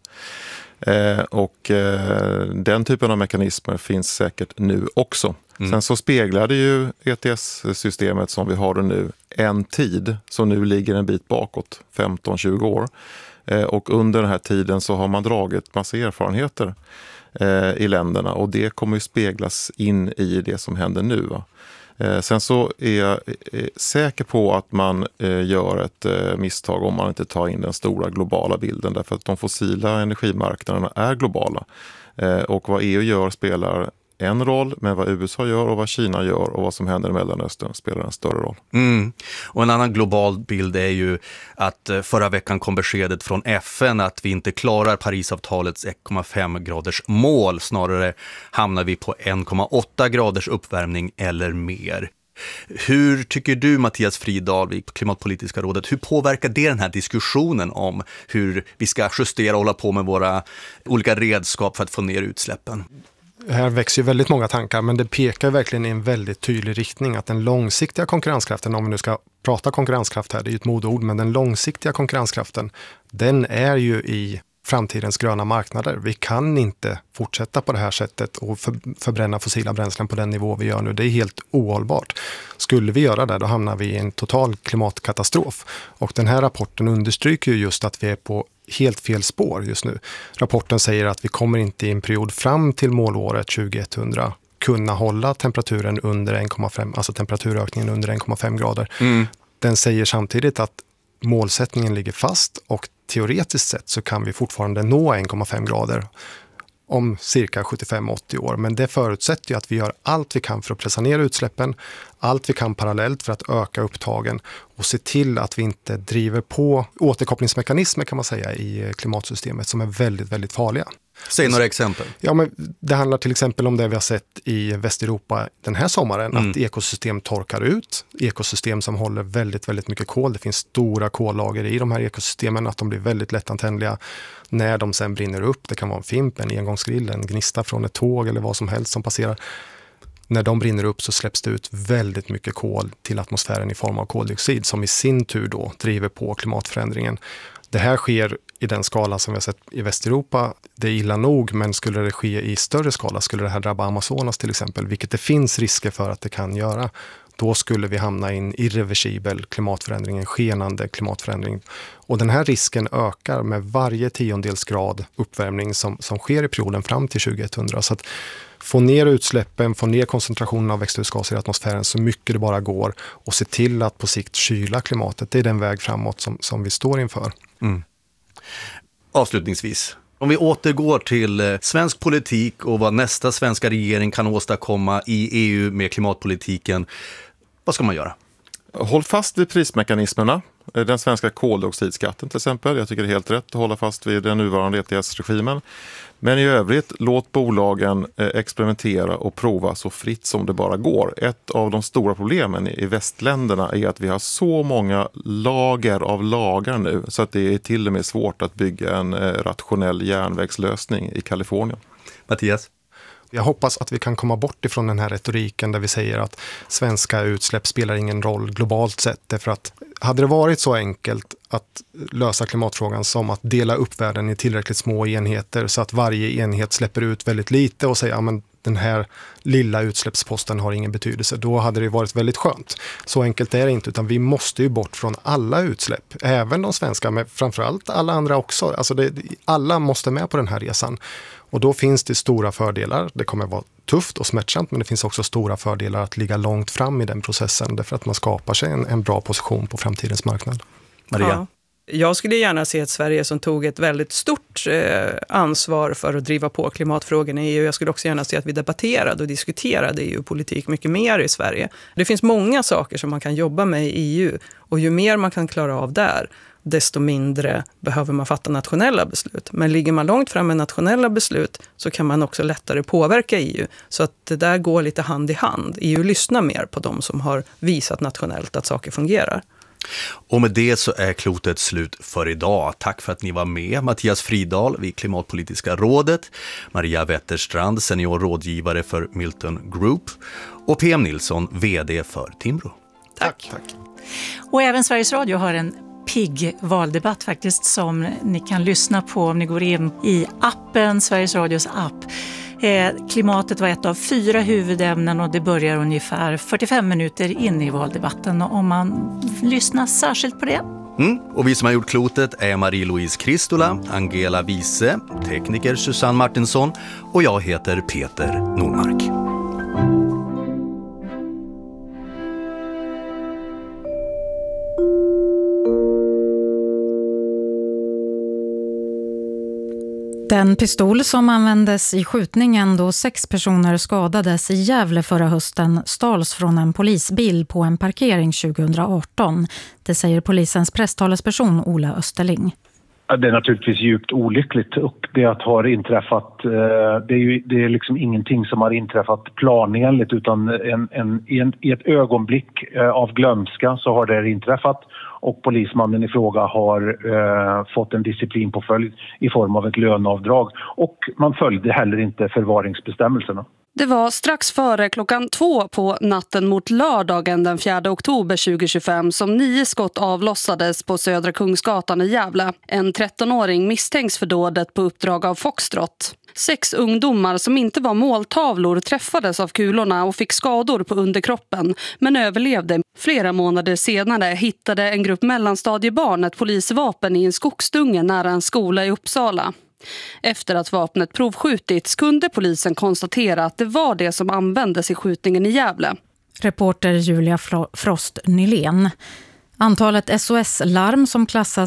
Eh, och eh, den typen av mekanismer finns säkert nu också. Mm. Sen så speglar det ju E T S-systemet som vi har det nu en tid som nu ligger en bit bakåt, femton till tjugo år. Eh, och under den här tiden så har man dragit massa erfarenheter eh, i länderna och det kommer ju speglas in i det som händer nu. Va? Eh, sen så är jag eh, säker på att man eh, gör ett eh, misstag om man inte tar in den stora globala bilden därför att de fossila energimarknaderna är globala. Eh, och vad E U gör spelar en roll, men vad U S A gör och vad Kina gör och vad som händer i Mellanöstern spelar en större roll. Mm. Och en annan global bild är ju att förra veckan kom beskedet från F N att vi inte klarar Parisavtalets ett komma fem graders mål. Snarare hamnar vi på en komma åtta graders uppvärmning eller mer. Hur tycker du, Mattias Fridahl, vid Klimatpolitiska rådet, hur påverkar det den här diskussionen om hur vi ska justera och hålla på med våra olika redskap för att få ner utsläppen? Här växer ju väldigt många tankar, men det pekar verkligen i en väldigt tydlig riktning att den långsiktiga konkurrenskraften, om vi nu ska prata konkurrenskraft här, det är ju ett modeord, men den långsiktiga konkurrenskraften, den är ju i framtidens gröna marknader. Vi kan inte fortsätta på det här sättet och för, förbränna fossila bränslen på den nivå vi gör nu. Det är helt ohållbart. Skulle vi göra det, då hamnar vi i en total klimatkatastrof. Och den här rapporten understryker ju just att vi är på helt fel spår just nu. Rapporten säger att vi kommer inte i en period fram till målåret tjugohundra kunna hålla temperaturen under en komma fem, alltså temperaturökningen under en komma fem grader. Mm. Den säger samtidigt att målsättningen ligger fast och teoretiskt sett så kan vi fortfarande nå en komma fem grader om cirka sjuttiofem till åttio år. Men det förutsätter ju att vi gör allt vi kan för att pressa ner utsläppen, allt vi kan parallellt för att öka upptagen och se till att vi inte driver på återkopplingsmekanismer, kan man säga, i klimatsystemet som är väldigt, väldigt farliga. Säg några exempel. Ja, men det handlar till exempel om det vi har sett i Västeuropa den här sommaren, mm. att ekosystem torkar ut, ekosystem som håller väldigt, väldigt mycket kol. Det finns stora kollager i de här ekosystemen, att de blir väldigt lättantändliga när de sen brinner upp. Det kan vara en fimp, en engångsgrill, en gnista från ett tåg eller vad som helst som passerar. När de brinner upp så släpps det ut väldigt mycket kol till atmosfären i form av koldioxid som i sin tur då driver på klimatförändringen. Det här sker i den skala som vi har sett i Västeuropa. Det är illa nog, men skulle det ske i större skala, skulle det här drabba Amazonas till exempel, vilket det finns risker för att det kan göra, då skulle vi hamna i en irreversibel klimatförändring, en skenande klimatförändring. Och den här risken ökar med varje tiondels grad uppvärmning som, som sker i perioden fram till tjugohundra. Så att få ner utsläppen, få ner koncentrationen av växthusgaser i atmosfären så mycket det bara går och se till att på sikt kyla klimatet. Det är den väg framåt som, som vi står inför. Mm. Avslutningsvis, om vi återgår till svensk politik och vad nästa svenska regering kan åstadkomma i E U med klimatpolitiken, vad ska man göra? Håll fast vid prismekanismerna. Den svenska koldioxidskatten till exempel. Jag tycker det är helt rätt att hålla fast vid den nuvarande E T S-regimen. Men i övrigt, låt bolagen experimentera och prova så fritt som det bara går. Ett av de stora problemen i västländerna är att vi har så många lager av lagar nu så att det är till och med svårt att bygga en rationell järnvägslösning i Kalifornien. Mattias? Jag hoppas att vi kan komma bort ifrån den här retoriken där vi säger att svenska utsläpp spelar ingen roll globalt sett. Därför att hade det varit så enkelt att lösa klimatfrågan som att dela upp världen i tillräckligt små enheter så att varje enhet släpper ut väldigt lite och säger att den här lilla utsläppsposten har ingen betydelse, då hade det varit väldigt skönt. Så enkelt är det inte, utan vi måste ju bort från alla utsläpp, även de svenska, men framförallt alla andra också. Alltså det, alla måste med på den här resan. Och då finns det stora fördelar. Det kommer vara tufft och smärtsamt, men det finns också stora fördelar att ligga långt fram i den processen, därför att man skapar sig en, en bra position på framtidens marknad. Maria? Ja. Jag skulle gärna se ett Sverige som tog ett väldigt stort eh, ansvar för att driva på klimatfrågorna i E U. Jag skulle också gärna se att vi debatterade och diskuterade E U-politik mycket mer i Sverige. Det finns många saker som man kan jobba med i E U, och ju mer man kan klara av där, desto mindre behöver man fatta nationella beslut. Men ligger man långt fram med nationella beslut så kan man också lättare påverka E U. Så att det där går lite hand i hand. E U lyssnar mer på de som har visat nationellt att saker fungerar. Och med det så är klotet slut för idag. Tack för att ni var med. Mattias Fridahl vid Klimatpolitiska rådet, Maria Wetterstrand, senior rådgivare för Milton Group, och P M Nilsson, vd för Timbro. Tack. Tack. Och även Sveriges Radio har en pigg valdebatt faktiskt som ni kan lyssna på om ni går in i appen, Sveriges Radios app. Eh, klimatet var ett av fyra huvudämnen och det börjar ungefär fyrtiofem minuter in i valdebatten, och om man lyssnar särskilt på det. Mm. Och vi som har gjort klotet är Marie-Louise Kristola, Angela Wiese, tekniker Susanne Martinsson och jag heter Peter Normark. Den pistol som användes i skjutningen då sex personer skadades i Gävle förra hösten stals från en polisbil på en parkering tjugoarton. Det säger polisens presstalesperson Ola Österling. Det är naturligtvis djupt olyckligt och det att har inträffat, det är ju det är liksom ingenting som har inträffat planenligt utan en, en, en, i ett ögonblick av glömska så har det inträffat och polismannen i fråga har eh, fått en disciplinpåföljd i form av ett löneavdrag och man följde heller inte förvaringsbestämmelserna. Det var strax före klockan två på natten mot lördagen den fjärde oktober tjugohundratjugofem som nio skott avlossades på Södra Kungsgatan i Gävle. En trettonåring misstänks för dådet på uppdrag av Foxtrot. Sex ungdomar som inte var måltavlor träffades av kulorna och fick skador på underkroppen men överlevde. Flera månader senare hittade en grupp mellanstadiebarn ett polisvapen i en skogsdunge nära en skola i Uppsala. Efter att vapnet provskjutits kunde polisen konstatera att det var det som användes i skjutningen i Gävle. Reporter Julia Frost Nylén. Antalet S O S-larm som klassas